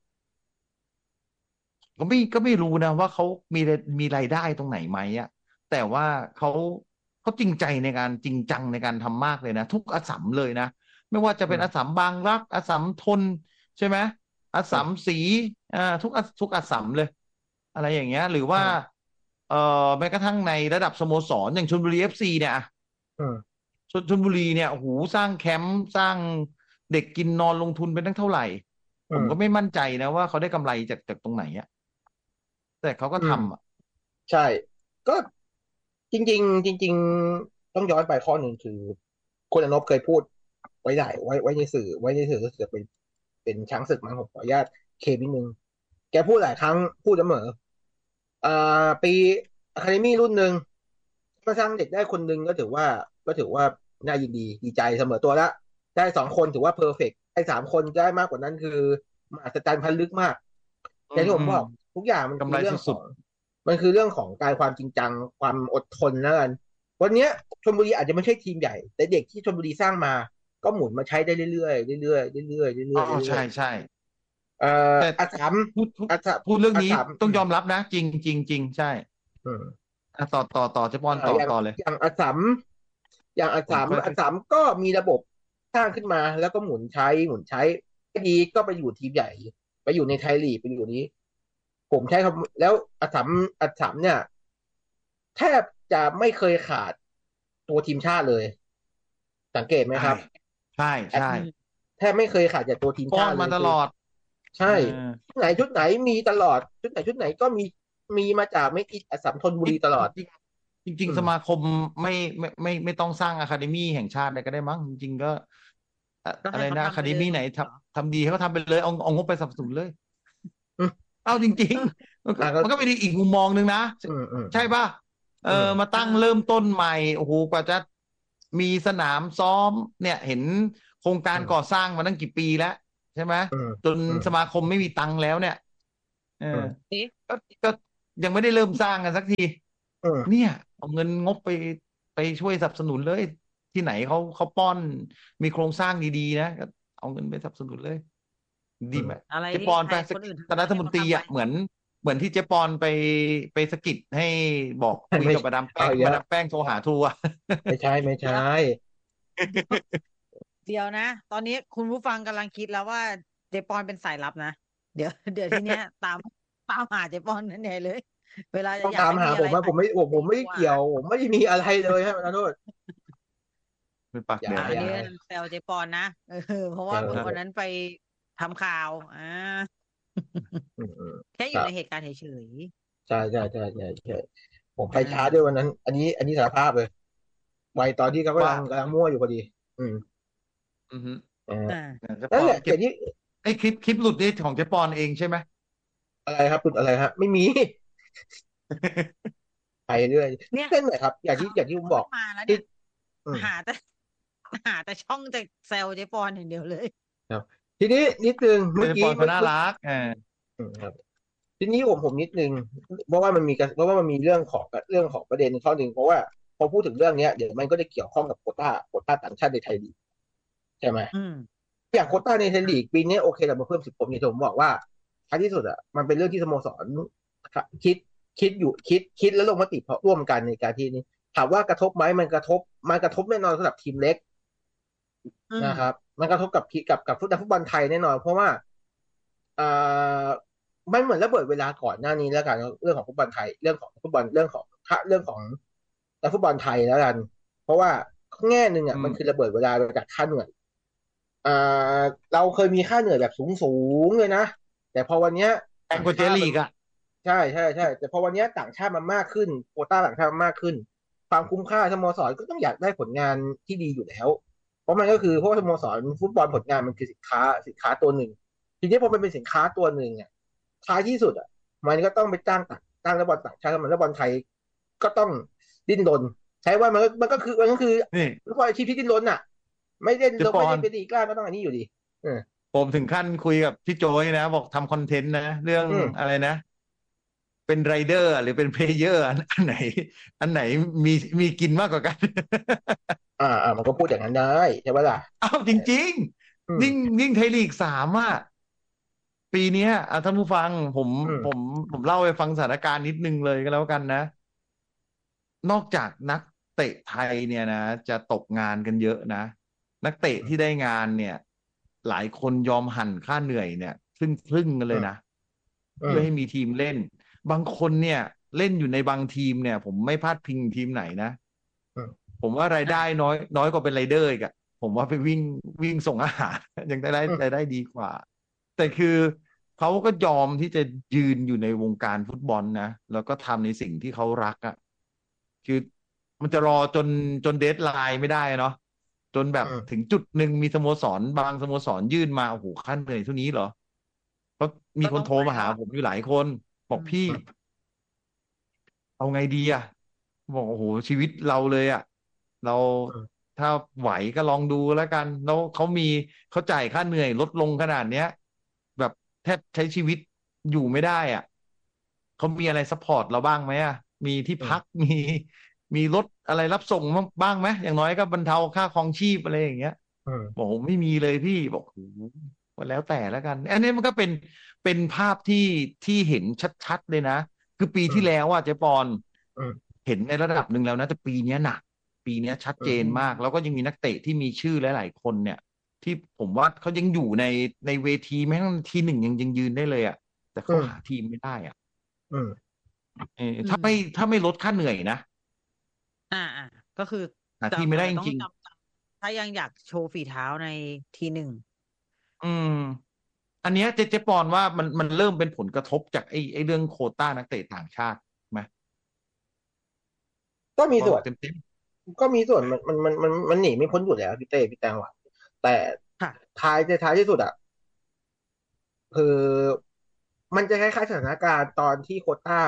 ก็ไม่รู้นะว่าเขามีรายได้ตรงไหนไหมอะแต่ว่าเขาเขาจริงจังในการทำมากเลยนะทุกอัสสัมเลยนะไม่ว่าจะอืมเป็นอัสสัมบางรักอัสสัมทนใช่ไหมอัสสัมอืมศรีทุกอัสสัมเลย อะไรอย่างเงี้ยหรือว่าอืมเอ่อแม้กระทั่งในระดับสโมสรอย่างชลบุรีFCเนี่ยอะอืมชลบุรีเนี่ยโอ้โหสร้างแคมป์สร้างเด็กกินนอนลงทุนไปตั้งเท่าไหร่ผมก็ไม่อืมมั่นใจนะว่าเขาได้กำไรจากตรงไหนอะแต่เขาก็อืมทำอ่ะใช่ก็จริงต้องย้อนไปข้อหนึ่งคือคุณอนบเคยพูดไว้ในสื่อรู้สึกจะเป็นช้างศึกมั้งผมขออนุญาตเคลมนิดนึงแกพูดหลายครั้งพูดเสมอปีอะคาเดมี่รุ่นหนึ่งก็สร้างเด็กได้คนหนึ่งก็ถือว่าน่ายินดีดีใจเสมอตัวละได้2 คนถือว่าเพอร์เฟกต์ได้3 คนได้มากกว่านั้นคือมหัศจรรย์พันลึกมากอย่างที่อืมผมบอกทุกอย่างมันคือกำไรสุดเรื่องของการความจริงจังความอดทนแล้วกันวันเนี้ยชลบุรีอาจจะไม่ใช่ทีมใหญ่แต่เด็กที่ชลบุรีสร้างมาก็หมุนมาใช้ได้เรื่อยๆเรื่อยๆเรื่อยๆๆอ๋อเรื่อยๆเรื่อยใช่ใช่ๆแต่อาสามพูดพูดอาสามพูดเรื่องนี้อาสามต้องยอมรับนะจริงจริงจริงใช่อืมต่อเจ๊ปอนต่ออย่างต่อเลยอย่างอัสสัมอย่างอัสสัมผมค่อยอัสสัมก็มีระบบสร้างขึ้นมาแล้วก็หมุนใช้ไม่ดีก็ไปอยู่ทีมใหญ่ไปอยู่ในไทยลีกไปอยู่นี้ผมใช้คำแล้วอัสสัมเนี่ยแทบจะไม่เคยขาดตัวทีมชาติเลยสังเกตไหมใช่ครับใช่แทบใช่แทบไม่เคยขาดจากตัวทีมป้อนชาติเลยคือมาตลอดใช่เออชุดไหนมีตลอดชุดไหนก็มีมาจากไม่กี่อัสสัมธนบุจริงรีตลอดจริงอืมสมาคมไม่ต้องสร้างอะคาเดมี่แห่งชาติอะไรก็ได้มั้งจริงๆก็ก็ให้เขาอะไรนะอะทำไปเลยคาเดมี่ไหนเหรอทำดีให้เขาทำไปเลยเอางบไปสนับสนุนเลยอืมเอาจริงๆมันก็อ่ะก็มันก็เป็นอีกมุมมองหนึ่งนะอืมใช่ป่ะอืมมาตั้งเริ่มต้นใหม่โอ้โหกว่าจะมีสนามซ้อมเนี่ยเห็นโครงการอืมก่อสร้างมาตั้งกี่ปีแล้วใช่ไหมอืมจนอืมสมาคมไม่มีตังค์แล้วเนี่ยเอออืมเอ๊ะก็ยังไม่ได้เริ่มสร้างกันสักทีอืมเนี่ยเอาเงินงบไปช่วยสนับสนุนเลยที่ไหนเขาป้อนมีโครงสร้างดีๆนะก็เอาเงินไปสนับสนุนเลยดีไหมอะไรเจที่ปอนใคไปรคนอื่นคณะรัฐมนตรีให้อ่ะเขาทำไปเหมือนที่เจปอนไปสะกิดให้บอกคุยไม่กับมาดามแป้เอางอีกมาแล้วดามแป้งโทรหาทูอ่ะไม่ใช่ไม่ใช่เดี๋ยวนะ ตอนนี้คุณผู้ฟังกำลังคิดแล้วว่าเจปอนเป็นสายลับนะ เดี๋ยวทีเนี้ย ตามหาเจปอนนั่นใหญ่เลย เวลาต้องอยากตามให้หามีผอะมไรว่าผมไม่ ผมไม่ได้ดีกว่าเกี่ยว ผมไม่ได้มีอะไรเลยฮะขอโทษเป็นปากอย่าแดอันงนี้อย่าแซวเจปอนนะเพราะว่าเออวันนั้นไปทำข่าวอืมแค่อคยู่รับในเหตุการณ์เฉยใช่ผมๆไปช้าด้วยวันนั้น อันนี้สารภาพเลยไปตอนที่เขากำว่าลังมั่วอยู่พอดี อืมอือฮึเออเจปนั่อน นแหละเก็อบ ย่างที่ไอ้คลิปหลุดนี่ของเจปอนเองใช่ไหมอะไรครับจุดอะไรฮะ ไม่มี ไปเรื่อยเนี่ยนั่นแหละครับ อย่างข่าวที่ผมบอกไม่มาแล้วที่เนี่ยอืมหาแต่ช่องจะแซวเจปอนอย่างเดียวเลยครับ ทีนี้นิดนึง เมื่อเจปกี้อนเขาน่ารักครับ ทีนี้ผมนิดนึง เพราะว่ามันมีเรื่องของประเด็นข้อหนึ่งเพราะว่าพอพูดถึงเรื่องเนี้ยเดี๋ยวมันก็จะเกี่ยวข้องกับโควต้าต่างชาติในไทยลีกใช่ไหมอืมอย่างโควต้าในไทยลีกปีนี้โอเคเรามาเพิ่ม10 คนอย่างที่ผมบอกว่าท้ายที่สุดอ่ะมันเป็นเรื่องที่สโมสรคิดแล้วลงมติร่วมกันในการที่นี้ถามว่ากระทบไหมมันกระทบแน่นอนสำหรับทีมเล็กอืมนะครับ มันกระทบกับฟุตบอลไทยแน่นอน เพราะว่าอ่ามันเหมือนระเบิดเวลาก่อนหน้านี้แล้วกันเรื่องของฟุตบอลไทยเรื่องของฟุตบอลเรื่องของนักฟุตบอลไทยแล้วกัน เพราะว่าแง่หนึ่งอ่ะอืมมันคือระเบิดเวลาไปจากค่าเหนื่อยเราเคยมีค่าเหนื่อยแบบสูงเลยนะ แต่พอวันเนี้ยแพงกว่าเจลีกอ่ะใช่แต่พอวันเนี้ยต่างชาติมันมากขึ้นโควต้าต่างชาติมันมากขึ้น ความคุ้มค่าสโมสรก็ต้องอยากได้ผลงานที่ดีอยู่แล้ว เพราะมันก็คือเพราะว่าสโมสรฟุตบอลผลงานมันคือสินค้าตัวหนึ่ง ทีนี้พอมันเป็นสินค้าตัวหนึ่งอ่ะท้ายที่สุดอ่ะมันก็ต้องไปจ้างนักบอลต่างชาติมันนักบอลไทยก็ต้องดิ้นรนใช้ว่ามันก็คือนี่นักบอลอาชีพที่ดิ้นรนอ่ะ ไม่ได้เจปอนเป็นลีกล้าก็ต้องอันนี้อยู่ดีผมถึงขั้นคุยกับพี่โจ้ยนะ บอกทำคอนเทนต์นะ เรื่องอืมอะไรนะ เป็นไรเดอร์หรือเป็นเพลเยอร์อันไหนมีกินมากกว่ากันมันก็พูดอย่างนั้นได้ใช่ไหมล่ะอ้าวจริงอืมๆยิ่งไทยลีก 3อ่ะปีเนี้ยท่านผู้ฟังผมอืมผมเล่าให้ฟังสถานการณ์นิดนึงเลยก็แล้วกันนะ นอกจากนักเตะไทยเนี่ยนะ จะตกงานกันเยอะนะ นักเตะที่ได้งานเนี่ย หลายคนยอมหั่นค่าเหนื่อยเนี่ยครึ่งกันเลยนะ เพื่อให้มีทีมเล่น บางคนเนี่ย เล่นอยู่ในบางทีมเนี่ย ผมไม่พลาดพิงทีมไหนนะอืมผมว่ารายได้น้อยกว่าเป็นไรเดอร์อีกอะผมว่าไปวิ่งส่งอาหาร ยังได้รายได้ดีกว่า แต่คือเขาก็ยอมที่จะยืนอยู่ในวงการฟุตบอลนะแล้วก็ทำในสิ่งที่เขารักอะคือมันจะรอจนเดดไลน์ไม่ได้เนาะจนแบบอืมถึงจุดหนึ่งมีสโมสรบางสโมสรยื่นมาโอ้โหค่าเหนื่อยเท่านี้เหรอเพราะมีคนโทรมาหาผมอยู่หลายคนบอกพี่ เอาไงดีอ่ะบอกโอ้โหชีวิตเราเลยอ่ะ เราอืมถ้าไหวก็ลองดูแล้วกัน แล้วเขาจ่ายค่าเหนื่อยลดลงขนาดเนี้ย แบบแทบใช้ชีวิตอยู่ไม่ได้อ่ะเขามีอะไรซัพพอร์ตเราบ้างไหมอ่ะมีที่พักมีรถอะไรรับส่งบ้างไหมอย่างน้อยก็บรรเทาค่าครองชีพอะไรอย่างเงี้ยอืมบอกไม่มีเลยพี่บอกโอ้โหแล้วแต่แล้วกัน อันนี้มันก็เป็นภาพที่เห็นชัดๆเลยนะ คือปีที่แล้วอ่ะเจ๊ปอนอืมเห็นในระดับหนึ่งแล้วนะแต่ปีนี้หนัก ปีนี้ชัดเจนมาก แล้วก็ยังมีนักเตะที่มีชื่อหลายๆคนเนี่ย ที่ผมว่าเขายังอยู่ในเวทีแม้กระทั่งทีหนึ่งยังยืนได้เลยอ่ะแต่เขาหาทีมไม่ได้อ่ะอืมถ้าไม่ลดค่าเหนื่อยนะก็คือหาทีมไม่ได้จต้องริงถ้ายังอยากโชว์ฝีเท้าในทีหนึ่งอันเนี้ยเจ๊ปอนว่ามันเริ่มเป็นผลกระทบจากไอ้เรื่องโควต้านักเตะต่างชาติไหมก็มีส่วนเต็มก็มีส่วนมันหนีไม่พ้นอยู่แล้วพี่เต้พี่แตงหวานแต่ค่ะท้ายที่สุดอ่ะคือมันจะคล้ายๆสถานการณ์ตอนที่โควต้า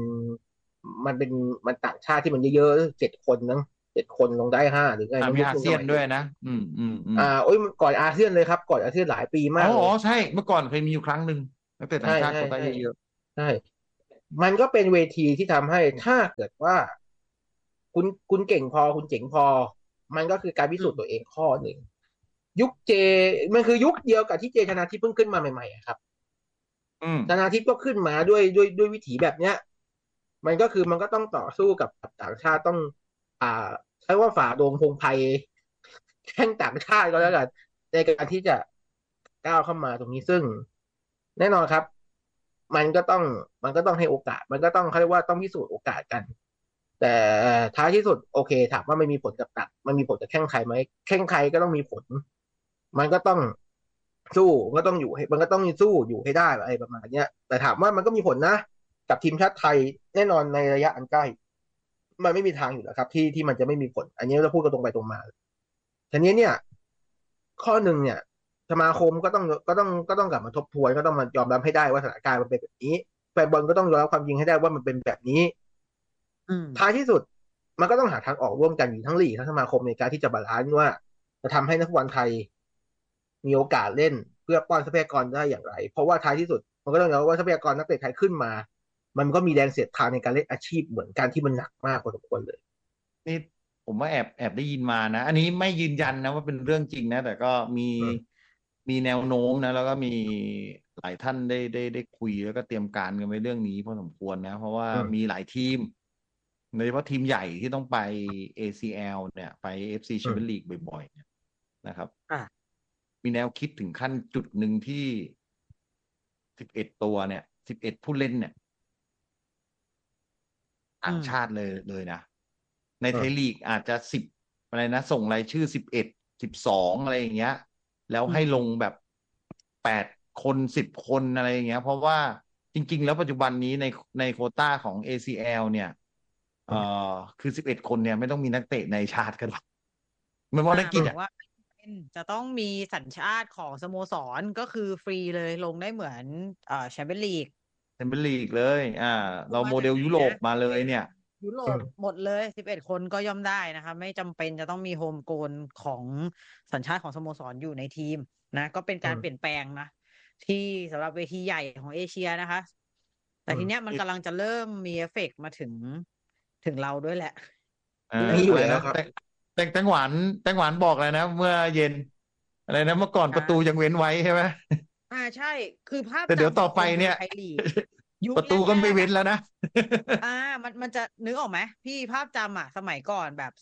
มันต่างชาติที่มันเยอะๆ7 คนนะ7 คนลงได้5หรือไงมีอาเซียนด้วยนะโอ้ยก่อนอาเซียนเลยครับก่อนอาเซียนหลายปีมากอ๋อเลยใช่เมื่อก่อนเคยมีอยู่ครั้งหนึ่งนักเตะต่างชาติใช่โควต้าเยอะใช่ มันก็เป็นเวทีที่ทำให้ถ้าเกิดว่า คุณเก่งพอคุณเจ๋งพอ มันก็คือการพิสูจน์ตัวเองข้อหนึ่งยุคเจมันคือยุคเดียวกับที่เจชนาทิพย์เพิ่งขึ้นมาใหม่ๆอะครับชนาทิพย์ก็ขึ้นมาด้วยวิถีแบบเนี้ยมันก็คือมันก็ต้องต่อสู้กับต่างชาติต้องอ่าใช้ว่าฝ่าดงพงไพรแข่งต่างชาติก็แล้วกันในการที่จะก้าวเข้ามาตรงนี้ซึ่งแน่นอนครับมันก็ต้องมันก็ต้องให้โอกาสมันก็ต้องเขาเรียกว่าต้องพิสูจน์โอกาสกันแต่ท้ายที่สุดโอเคถามว่ามันมีผลกับตัดมันมีผลกับแข้งใครไหมแข้งใครก็ต้องมีผลมันก็ต้องสู้ก็ต้องอยู่ให้มันก็ต้องสู้อยู่ให้ได้อะไรประมาณเนี้ยแต่ถามว่ามันก็มีผลนะกับทีมชาติไทยแน่นอนในระยะอันใกล้มันไม่มีทางอยู่แล้วครับที่มันจะไม่มีผลอันนี้เราพูดกันตรงไปตรงมาทีนี้เนี่ยข้อหนึ่งเนี่ยสมาคมก็ต้องกลับมาทบทวนก็ต้องมายอมรับให้ได้ว่าสถานการณ์มันเป็นแบบนี้แฟนบอลก็ต้องยอมรับความจริงให้ได้ว่ามันเป็นแบบนี้ท้ายที่สุดมันก็ต้องหาทางออกร่วมกันอยู่ทั้งลีกทั้งสมาคมในการที่จะบาลานซ์ว่าจะทำให้นักฟุตบอลไทยมีโอกาสเล่นเพื่อป้อนทรัพยากรได้อย่างไรเพราะว่าท้ายที่สุดมันก็ต้องยอมรับว่าทรัพยากรนักเตะไทยขึ้นมามันก็มีแรงเสียดทานในการเล่นอาชีพเหมือนกันที่มันหนักมากพอสมควรเลยนี่ผมว่าแอบได้ยินมานะอันนี้ไม่ยืนยันนะว่าเป็นเรื่องจริงนะแต่ก็มีแนวโน้มนะแล้วก็มีหลายท่านได้คุยแล้วก็เตรียมการกันไว้เรื่องนี้พอสมควรนะเพราะว่ามีหลายทีมโดยเฉพาะทีมใหญ่ที่ต้องไป ACL เนี่ยไป FC Champions League บ่อยๆเนี่ยนะครับมีแนวคิดถึงขั้นจุดหนึ่งที่11 ตัวเนี่ย11 ผู้เล่นเนี่ยต่างชาติเลยนะในไทยลีกอาจจะ10อะไรนะส่งรายชื่อ11 12อะไรอย่างเงี้ยแล้วให้ลงแบบ8 คน10 คนอะไรอย่างเงี้ยเพราะว่าจริงๆแล้วปัจจุบันนี้ในโควต้าของ ACL เนี่ยคือ11 คนเนี่ยไม่ต้องมีนักเตะในชาติกันหรอกไม่ว่านักกีฬาว่าจะต้องมีสัญชาติของสโมสรก็คือฟรีเลยลงได้เหมือนแชมเปี้ยนลีกเลยเราโมเดลยุโรปมาเลยเนี่ยยุโรปหมดเลย11 คนก็ย่อมได้นะคะไม่จำเป็นจะต้องมีโฮมโกลของสัญชาติของสโมสรอยู่ในทีมนะก็เป็นการเปลี่ยนแปลงนะที่สำหรับเวทีใหญ่ของเอเชียนะคะแต่ทีเนี้ยมันกำลังจะเริ่มมีเอฟเฟกต์มาถึงเราด้วยแหละนี่อยู่แล้วครับแตงหวานบอกเลยนะเมื่อเย็นอะไรนะเมื่อก่อนประตูยังเว้นไว้ใช่ไหมใช่คือภาพแต่เดี๋ยวต่อไปเนี่ยประตูก็ไม่เว้นแล้วนะมันจะนึกออกไหมพี่ภาพจำสมัยก่อนแบบ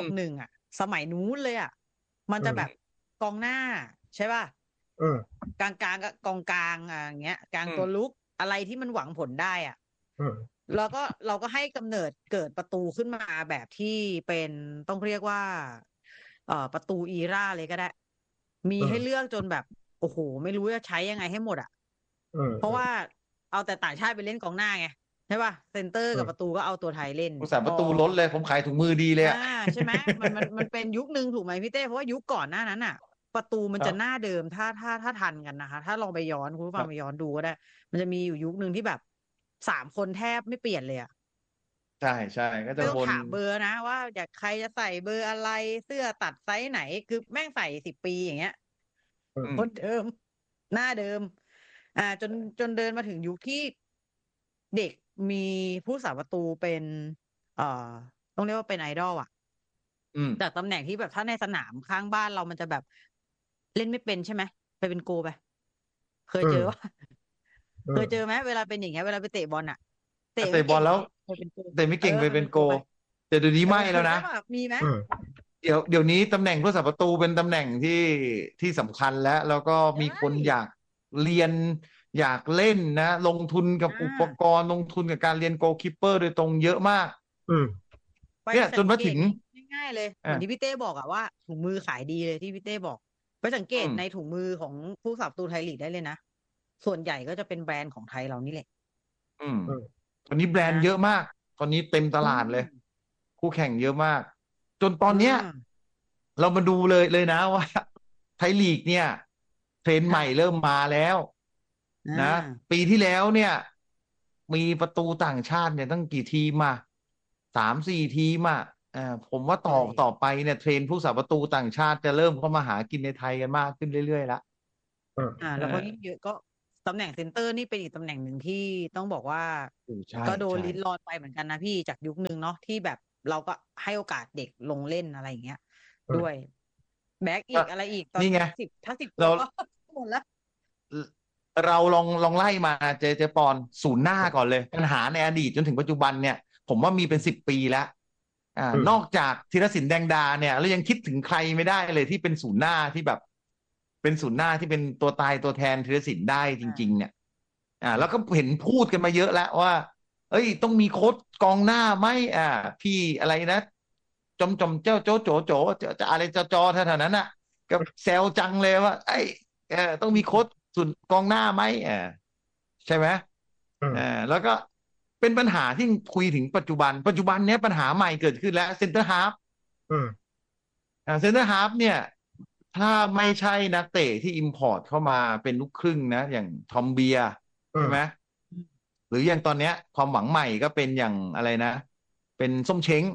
3+1สมัยนู้นเลยมันจะแบบกองหน้าใช่ป่ะกลางกับกองกลางอย่างเงี้ยกลางตัวลุกอะไรที่มันหวังผลได้แล้วก็เราก็ให้กำเนิดเกิดประตูขึ้นมาแบบที่เป็นต้องเรียกว่าประตูอีราเลยก็ได้มีให้เลือกจนแบบโอ้โหไม่รู้จะใช้ยังไงให้หมดเพราะว่าเอาแต่ต่างชาติไปเล่นกองหน้าไงใช่ป่ะเซนเตอร์กับประตูก็เอาตัวไทยเล่นอุตส่าห์ประตูล้นเลยผมขายถุงมือดีเลยใช่ไหมมันเป็นยุคนึงถูกไหมพี่เต้เพราะว่ายุคก่อนหน้านั้นประตูมันจะหน้าเดิมถ้าทันกันนะคะถ้าลองไปย้อนคุณผู้ฟังไปย้อนดูก็ได้มันจะมีอยู่ยุคนึงที่แบบ3 คนแทบไม่เปลี่ยนเลยใช่ก็จะวนถามเบอร์นะว่าอยากใครจะใส่เบอร์อะไรเสื้อตัดไซส์ไหนคือแม่งใส่10 ปีอย่างเงี้ยคนเดิมหน้าเดิมจนเดินมาถึงยุคที่เด็กมีผู้สาประตูเป็นต้องเรียกว่าเป็นไอดอลจากตำแหน่งที่แบบถ้าในสนามข้างบ้านเรามันจะแบบเล่นไม่เป็นใช่ไหมไปเป็นโกไปเคยเจอว่าเคยเจอไหมเวลาเป็นอย่างเงี้ยเวลาไปเตะบอลเตะบอลแล้วแต่ไม่เก่งไปเป็นโกแต่เดี๋ยวนี้ไม่แล้วนะมีไหมเดี๋ยวนี้ตำแหน่งผู้สาประตูเป็นตำแหน่งที่สำคัญแล้วก็มีคนอยากเรียนอยากเล่นนะลงทุนกับอุปกรณ์ลงทุนกับการเรียนโกลคีปเปอร์โดยตรงเยอะมากเนี่ยจนมาถึงง่ายๆเลยเหมือนที่พี่เต้บอกว่าถุงมือขายดีเลยที่พี่เต้บอกไปสังเกตในถุงมือของผู้สาประตูไทยลีกได้เลยนะส่วนใหญ่ก็จะเป็นแบรนด์ของไทยเรานี่แหละตอนนี้แบรนด์เยอะมากตอนนี้เต็มตลาดเลยคู่แข่งเยอะมากจนตอนเนี้ยเรามาดูเลยนะว่าไทยลีกเนี่ยเทรนด์ใหม่เริ่มมาแล้วนะปีที่แล้วเนี่ยมีประตูต่างชาติเนี่ยตั้งกี่ทีม3-4 ทีมผมว่าต่อไปเนี่ยเทรนด์ผู้สาประตูต่างชาติจะเริ่มเข้ามาหากินในไทยกันมากขึ้นเรื่อยๆแล้วแล้วก็ยิ่งเยอะก็ตำแหน่งเซนเตอร์นี่เป็นอีกตำแหน่งหนึ่งที่ต้องบอกว่าก็โดนลิ้นรอดไปเหมือนกันนะพี่จากยุคนึงเนาะที่แบบเราก็ให้โอกาสเด็กลงเล่นอะไรอย่างเงี้ยด้วยแบ็กอีกอะไรอีกตอนนี่ไงถ้า10 ตัเราวก็หมดแล้วเราลองไล่มาเจปอนศูนย์หน้าก่อนเลยปัญหาในอดีตจนถึงปัจจุบันเนี่ย ผมว่ามีเป็น10 ปีแล้วนอกจากธีรศิลป์แดงดาเนี่ยเรายังคิดถึงใครไม่ได้เลยที่เป็นศูนย์หน้าที่แบบ เป็นศูนย์หน้าที่เป็นตัวตายตัวแทนธีรศิลป์ได้จริงๆเนี่ยแล้วก็เห็นพูดกันมาเยอะแล้วว่า เอ้ยต้องมีโค้ชกองหน้าไหมพี่อะไรนะจอมเจ้าโจจะอะไรจอแถวๆนั้นอ่ะก็แซวจังเลยว่าไอ้ต้องมีโค้ชส่วนกองหน้าไหมใช่ไหมแล้วก็เป็นปัญหาที่คุยถึงปัจจุบันเนี้ยปัญหาใหม่เกิดขึ้นแล้วเซนเตอร์ฮาล์ฟเซนเตอร์ฮาล์ฟเนี่ย ถ้าไม่ใช่นักเตะที่อิมพอร์ตเข้ามาเป็นลูกครึ่งนะอย่างทอมเบียใช่ไหมหรืออย่างตอนเนี้ยความหวังใหม่ก็เป็นอย่างอะไรนะ เป็นส้มเช้ง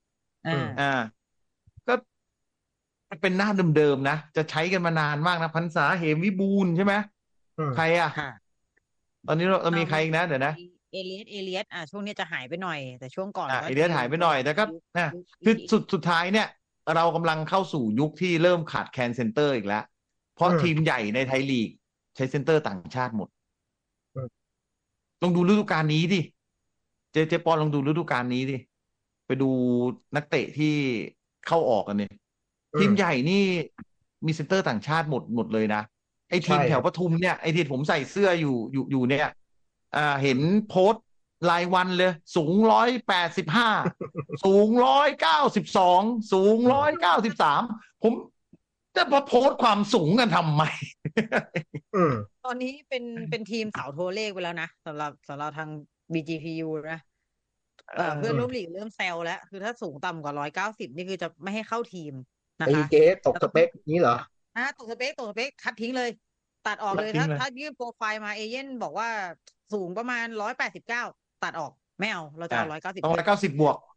ก็เป็นหน้าเดิมๆนะจะใช้กันมานานมากนะพรรษาเหมวิบูลย์ใช่ไหมใครตอนนี้เรามีใครอีกนะเดี๋ยวนะเอเลียสช่วงนี้จะหายไปหน่อยแต่ช่วงก่อนเอเลียสหายไปหน่อยแต่ก็คือสุดท้ายเนี่ยเรากำลังเข้าสู่ยุคที่เริ่มขาดแคลนเซนเตอร์อีกแล้วเพราะทีมใหญ่ในไทยลีกใช้เซนเตอร์ต่างชาติหมดลองดูฤดูกาลนี้ดิเจปอนลองดูฤดูกาลนี้ดิไปดูนักเตะที่เข้าออกกันเนี่ยทีมใหญ่นี่มีเซนเตอร์ต่างชาติหมดเลยนะไอ้ทีมแถวปทุมเนี่ยไอ้ที่ผมใส่เสื้ออยู่เนี่ยเห็นโพสต์รายวันเลยสูง185สูง192สูง193ผมจะมาโพสต์ความสูงกันทำไมตอนนี้เป็นทีมเสาโทรเลขไปแล้วนะสำหรับทาง BGPU นะเพื่อนร่วมลีกเริ่มแซวแล้วคือถ้าสูงต่ำกว่า190นี่คือจะไม่ให้เข้าทีมนะคะเกตตกสเปคนี้เหรอตกสเปคคัดทิ้งเลยตัดออกเลยถ้ายื่นโปรไฟล์มาเอเย่นบอกว่าสูงประมาณ189ตัดออกไม่เอาเราจะเอา190 ต้อง190บวก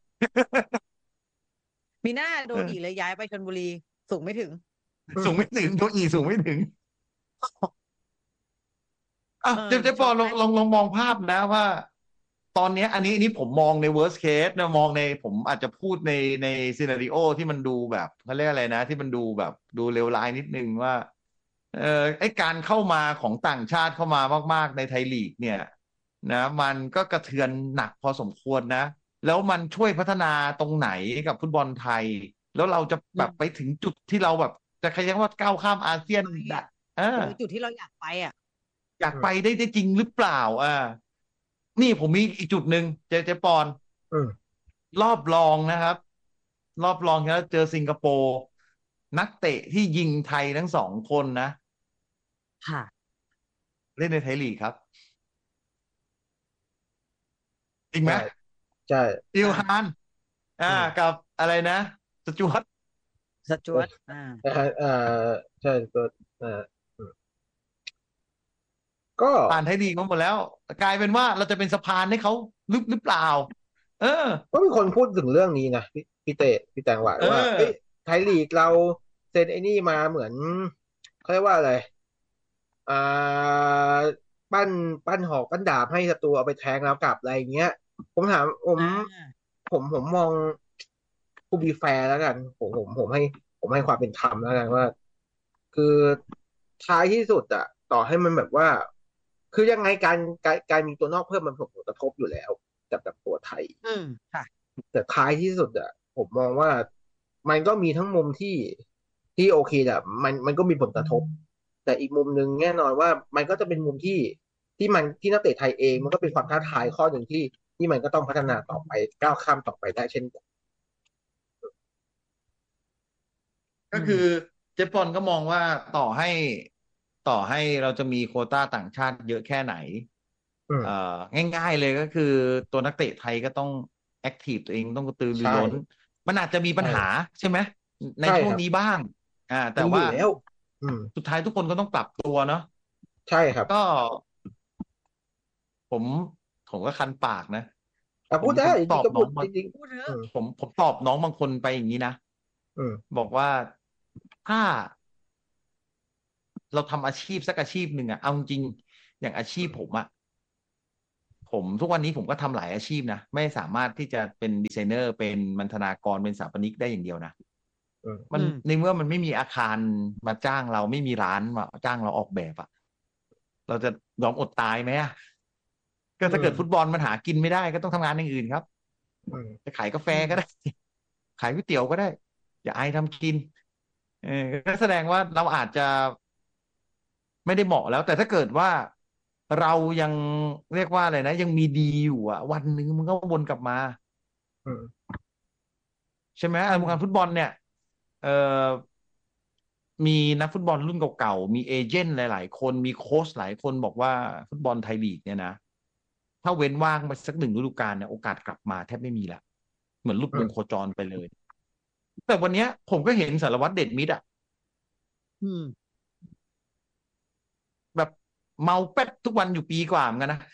มีหน้าโดนอีกเลยย้ายไปชลบุรีสูงไม่ถึงโดนอีสูงไม่ถึงเจ๊ปอลองมองภาพนะว่าตอนนี้อันนี้ผมมองใน worst case นะมองในผมอาจจะพูดในซีนาริโอที่มันดูแบบเขาเรียกอะไรนะที่มันดูแบบดูเลวร้ายนิดนึงว่าไอการเข้ามาของต่างชาติเข้ามามากๆในไทยลีกเนี่ยนะมันก็กระเทือนหนักพอสมควรนะแล้วมันช่วยพัฒนาตรงไหนกับฟุตบอลไทยแล้วเราจะแบบไปถึงจุดที่เราแบบจะใครยังว่าก้าวข้ามอาเซียนจุดที่เราอยากไปอยากไปได้จริงหรือเปล่านี่ผมมีอีกจุดหนึ่งเจปอนรอบรองนะครับรอบรองแล้วเจอสิงคโปร์นักเตะที่ยิงไทยทั้ง2 คนนะค่ะเล่นในไทยลีกครับจริงไหมใช่อิลฮานกับอะไรนะสจวตใช่ตัวก็ผ่านไทยลีกมาหมดแล้วกลายเป็นว่าเราจะเป็นสะพานให้เขาหรือเปล่าก็มีคนพูดถึงเรื่องนี้นะพี่เต้พี่แตงหวายว่าไทยลีกเราเซ็นไอ้นี่มาเหมือนเขาเรียกว่าอะไรปั้นหอกปั้นดาบให้ศัตรูเอาไปแทงแล้วกลับอะไรเงี้ยผมถามผมมองผู้บีแฟร์แล้วกันผมให้ความเป็นธรรมแล้วกันว่าคือท้ายที่สุดอะต่อให้มันแบบว่าคือยังไงการมีตัวนอกเพิ่มมันผลกระทบอยู่แล้วกับตัวไทยค่ะแต่ท้ายที่สุดอะผมมองว่ามันก็มีทั้งมุมที่โอเคแหละมันก็มีผลกระทบแต่อีกมุมหนึ่งแน่นอนว่ามันก็จะเป็นมุมที่นักเตะไทยเองมันก็เป็นความท้าทายข้อหนึ่งที่มันก็ต้องพัฒนาต่อไปก้าวข้ามต่อไปได้เช่นกันก็คือเจฟฟอนก็มองว่าต่อให้เราจะมีโควต้าต่างชาติเยอะแค่ไหนง่ายๆเลยก็คือตัวนักเตะไทยก็ต้องแอคทีฟตัวเองต้องกระตือรือร้นมันอาจจะมีปัญหาใช่ไหมในช่วงนี้บ้างแต่ว่าสุดท้ายทุกคนก็ต้องปรับตัวเนาะใช่ครับก็ผมก็คันปากนะพูดได้ตอบน้องจริงผมตอบน้องบางคนไปอย่างนี้นะบอกว่าถ้าเราทำอาชีพสักอาชีพหนึ่งเอาจริงอย่างอาชีพผมทุกวันนี้ผมก็ทำหลายอาชีพนะไม่สามารถที่จะเป็นดีไซเนอร์เป็นมัณฑนากรเป็นสถาปนิกได้อย่างเดียวนะมันในเมื่อมันไม่มีอาคารมาจ้างเราไม่มีร้านมาจ้างเราออกแบบอะเราจะยอมอดตายไหมอะก็ถ้าเกิดฟุตบอลมันหากินไม่ได้ก็ต้องทำงานอย่างอื่นครับจะขายกาแฟก็ได้ขายก๋วยเตี๋ยวก็ได้อย่าอายทำกินก็แสดงว่าเราอาจจะไม่ได้เหมาะแล้ว แต่ถ้าเกิดว่าเรายังเรียกว่าอะไรนะยังมีดีอยู่อ่ะวันหนึ่งมันก็วนกลับมาใช่ไหมวงการฟุตบอลเนี่ยเอ่อมีนักฟุตบอลรุ่นเก่าๆมีเอเจนต์หลายๆคนมีโค้ชหลายคนบอกว่าฟุตบอลไทยลีกเนี่ยนะถ้าเว้นว่างไปสัก1 ฤดูกาลเนี่ยโอกาสกลับมาแทบไม่มีละเหมือนหลุดวงโคจรไปเลย แต่วันเนี้ยผมก็เห็นสารวัตรเดชมิตรอ่ะแบบเมาแป๊ดทุกวันอยู่ปีกว่าเหมือนกันนะ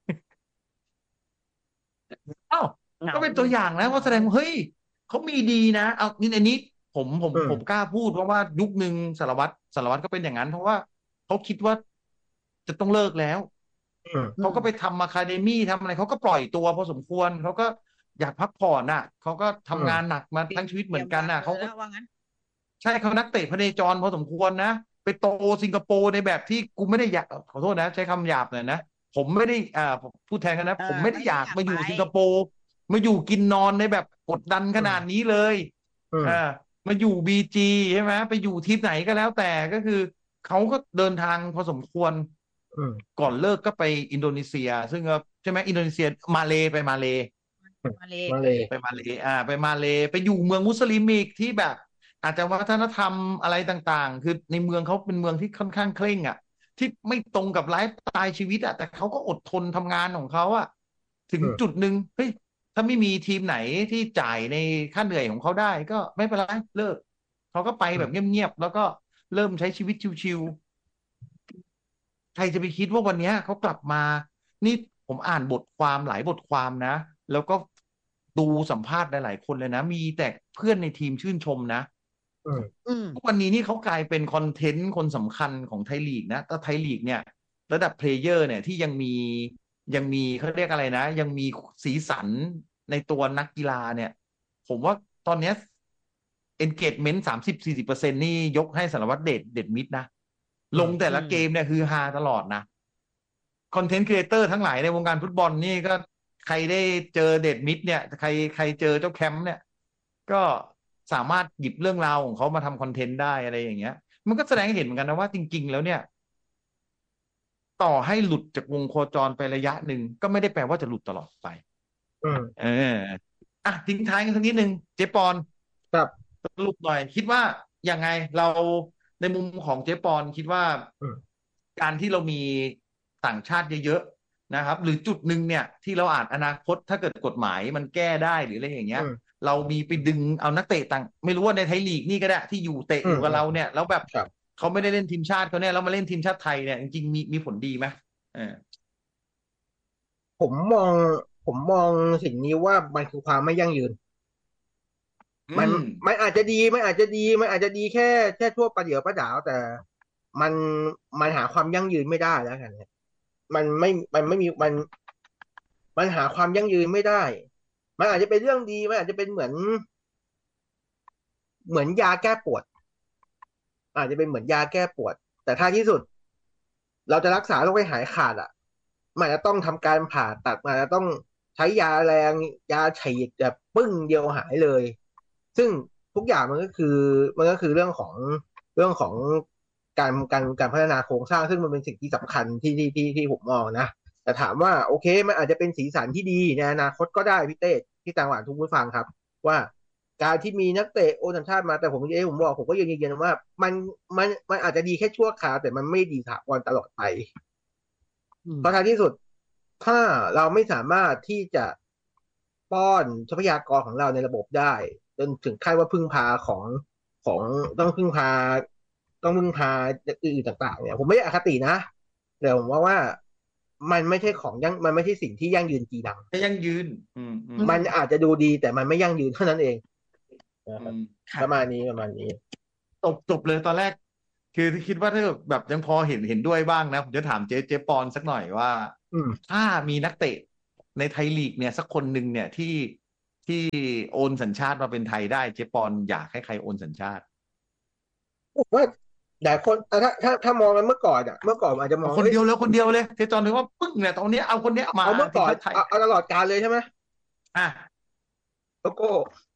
เอ้าก็เป็นตัวอย่างนะว่าแสดงว่าเฮ้ยเขามีดีนะเอานี่อันนี้ผมกล้าพูดเพราะว่ายุคหนึ่งสารวัตรก็เป็นอย่างนั้นเพราะว่าเขาคิดว่าจะต้องเลิกแล้วเขาก็ไปทำอะคาเดมี่ทำอะไรเขาก็ปล่อยตัวพอสมควรเขาก็อยากพักผ่อนน่ะเขาก็ทำงานหนักมาทั้งชีวิตเหมือนกันน่ะเขาก็ว่างั้นใช่เขานักเตะพเนจรพอสมควรนะไปโตสิงคโปร์ในแบบที่กูไม่ได้อยากขอโทษนะใช้คำหยาบหน่อยนะผมไม่ได้ผมพูดแทนกันนะผมไม่ได้อยากมาอยู่สิงคโปร์มาอยู่กินนอนในแบบกดดันขนาดนี้เลยมาอยู่บีจีใช่ไหมไปอยู่ทีมไหนก็แล้วแต่ก็คือเขาก็เดินทางพอสมควรก่อนเลิกก็ไปอินโดนีเซียซึ่งใช่ไหมอินโดนีเซียมาเลไปมาเลไปมาเลไปมาเลไปอยู่เมืองมุสลิมอีกที่แบบอาจจะวัฒนธรรมอะไรต่างๆคือในเมืองเขาเป็นเมืองที่ค่อนข้างเคร่งอ่ะที่ไม่ตรงกับไลฟ์สไตล์ชีวิตอ่ะแต่เขาก็อดทนทำงานของเขาอ่ะถึงจุดหนึ่งเฮ้ยถ้าไม่มีทีมไหนที่จ่ายในค่าเหนื่อยของเขาได้ก็ไม่เป็นไรเลิกเขาก็ไปแบบเงียบๆแล้วก็เริ่มใช้ชีวิตชิวๆใครจะไปคิดว่าวันนี้เขากลับมานี่ผมอ่านบทความหลายบทความนะแล้วก็ดูสัมภาษณ์หลายๆคนเลยนะมีแต่เพื่อนในทีมชื่นชมนะทุกวันนี้นี่เขากลายเป็นคอนเทนต์คนสำคัญของไทยลีกนะแต่ไทยลีกเนี่ยระดับเพลเยอร์เนี่ยที่ยังมีเขาเรียกอะไรนะยังมีสีสันในตัวนักกีฬาเนี่ยผมว่าตอนเนี้ย engagement 30-40%นี่ยกให้สารวัตรเดชมิตรนะลงแต่ละเกมเนี่ยคือฮาตลอดนะคอนเทนต์ครีเอเตอร์ทั้งหลายในวงการฟุตบอลนี่ก็ใครได้เจอเดชมิตรเนี่ยใครเจอเจ้าแคมป์เนี่ยก็สามารถหยิบเรื่องราวของเขามาทำคอนเทนต์ได้อะไรอย่างเงี้ยมันก็แสดงให้เห็นเหมือนกันนะว่าจริงๆแล้วเนี่ยต่อให้หลุดจากวงโคจรไประยะหนึ่งก็ไม่ได้แปลว่าจะหลุดตลอดไปทิ้งท้ายกันสักนิดนึงเจ๊ปอนครับสรุปหน่อยคิดว่ายังไงเราในมุมของเจ๊ปอนคิดว่าการที่เรามีต่างชาติเยอะๆนะครับหรือจุดหนึ่งเนี่ยที่เราอาจอนาคตถ้าเกิดกฎหมายมันแก้ได้หรืออะไรอย่างเงี้ยเรามีไปดึงเอานักเตะต่างไม่รู้ว่าในไทยลีกนี่ก็ได้ที่อยู่เตะอยู่กับเราเนี่ยแล้วแบบเขาไม่ได้เล่นทีมชาติเขาเนี่ยแล้วมาเล่นทีมชาติไทยเนี่ยจริงๆมีผลดีไหมผมมองสิ่งนี้ว่ามันคือความไม่ยั่งยืนมันอาจจะดีมันอาจจะดีแค่ทั่วประเดี๋ยวประดาวแต่มันหาความยั่งยืนไม่ได้แล้วกันเนี่ยมันไม่มีมันหาความยั่งยืนไม่ได้มันอาจจะเป็นเรื่องดีมันอาจจะเป็นเหมือนยาแก้ปวดอาจจะเป็นเหมือนยาแก้ปวดแต่ท้ายที่สุดเราจะรักษาโรคให้หายขาดอ่ะมันจะต้องทำการผ่าตัดมันจะต้องใช้ยาแรงยาฉีดแบบปึ้งเดียวหายเลยซึ่งทุกอย่างมันก็คือเรื่องของการพัฒนาโครงสร้างซึ่งมันเป็นสิ่งที่สำคัญที่ผมมองนะแต่ถามว่าโอเคมันอาจจะเป็นสีสันที่ดีในอนาคตก็ได้พี่เต้ที่ต่างหวานทุกผู้ฟังครับว่าการที่มีนักเตะโอสัญชาติมาแต่ผมก็ยืนยันว่ามันอาจจะดีแค่ชั่วคราวแต่มันไม่ดีถาวรตลอดไปเพราะท้ายที่สุดถ้าเราไม่สามารถที่จะป้อนทรัพยากรของเราในระบบได้จนถึงขั้นว่าพึ่งพาของต้องพึ่งพาอื่นต่างๆเนี่ยผมไม่ได้อคตินะแต่ผมว่ามันไม่ใช่มันไม่ใช่สิ่งที่ยั่งยืนจีรังไม่ยั่งยืนมันอาจจะดูดีแต่มันไม่ยั่งยืนเท่านั้นเองประมาณนี้จบเลยตอนแรกคือคิดว่าถ้าแบบยังพอเห็นด้วยบ้างนะผมจะถามเจ๊ปอนสักหน่อยว่าถ้ามีนักเตะในไทยลีกเนี่ยสักคนหนึ่งเนี่ยที่ที่โอนสัญชาติมาเป็นไทยได้เจ๊ปอนอยากให้ใครโอนสัญชาติผมว่าหลายคนถ้ามองกันเมื่อก่อนอาจจะมองคนเดียวเลยเจ๊จอนถือว่าปึ้งเนี่ยตอนนี้เอาคนเนี้ยมาเอาเมื่อก่อนไทยเอาตลอดกาลเลยใช่ไหมอ่ะโลโก้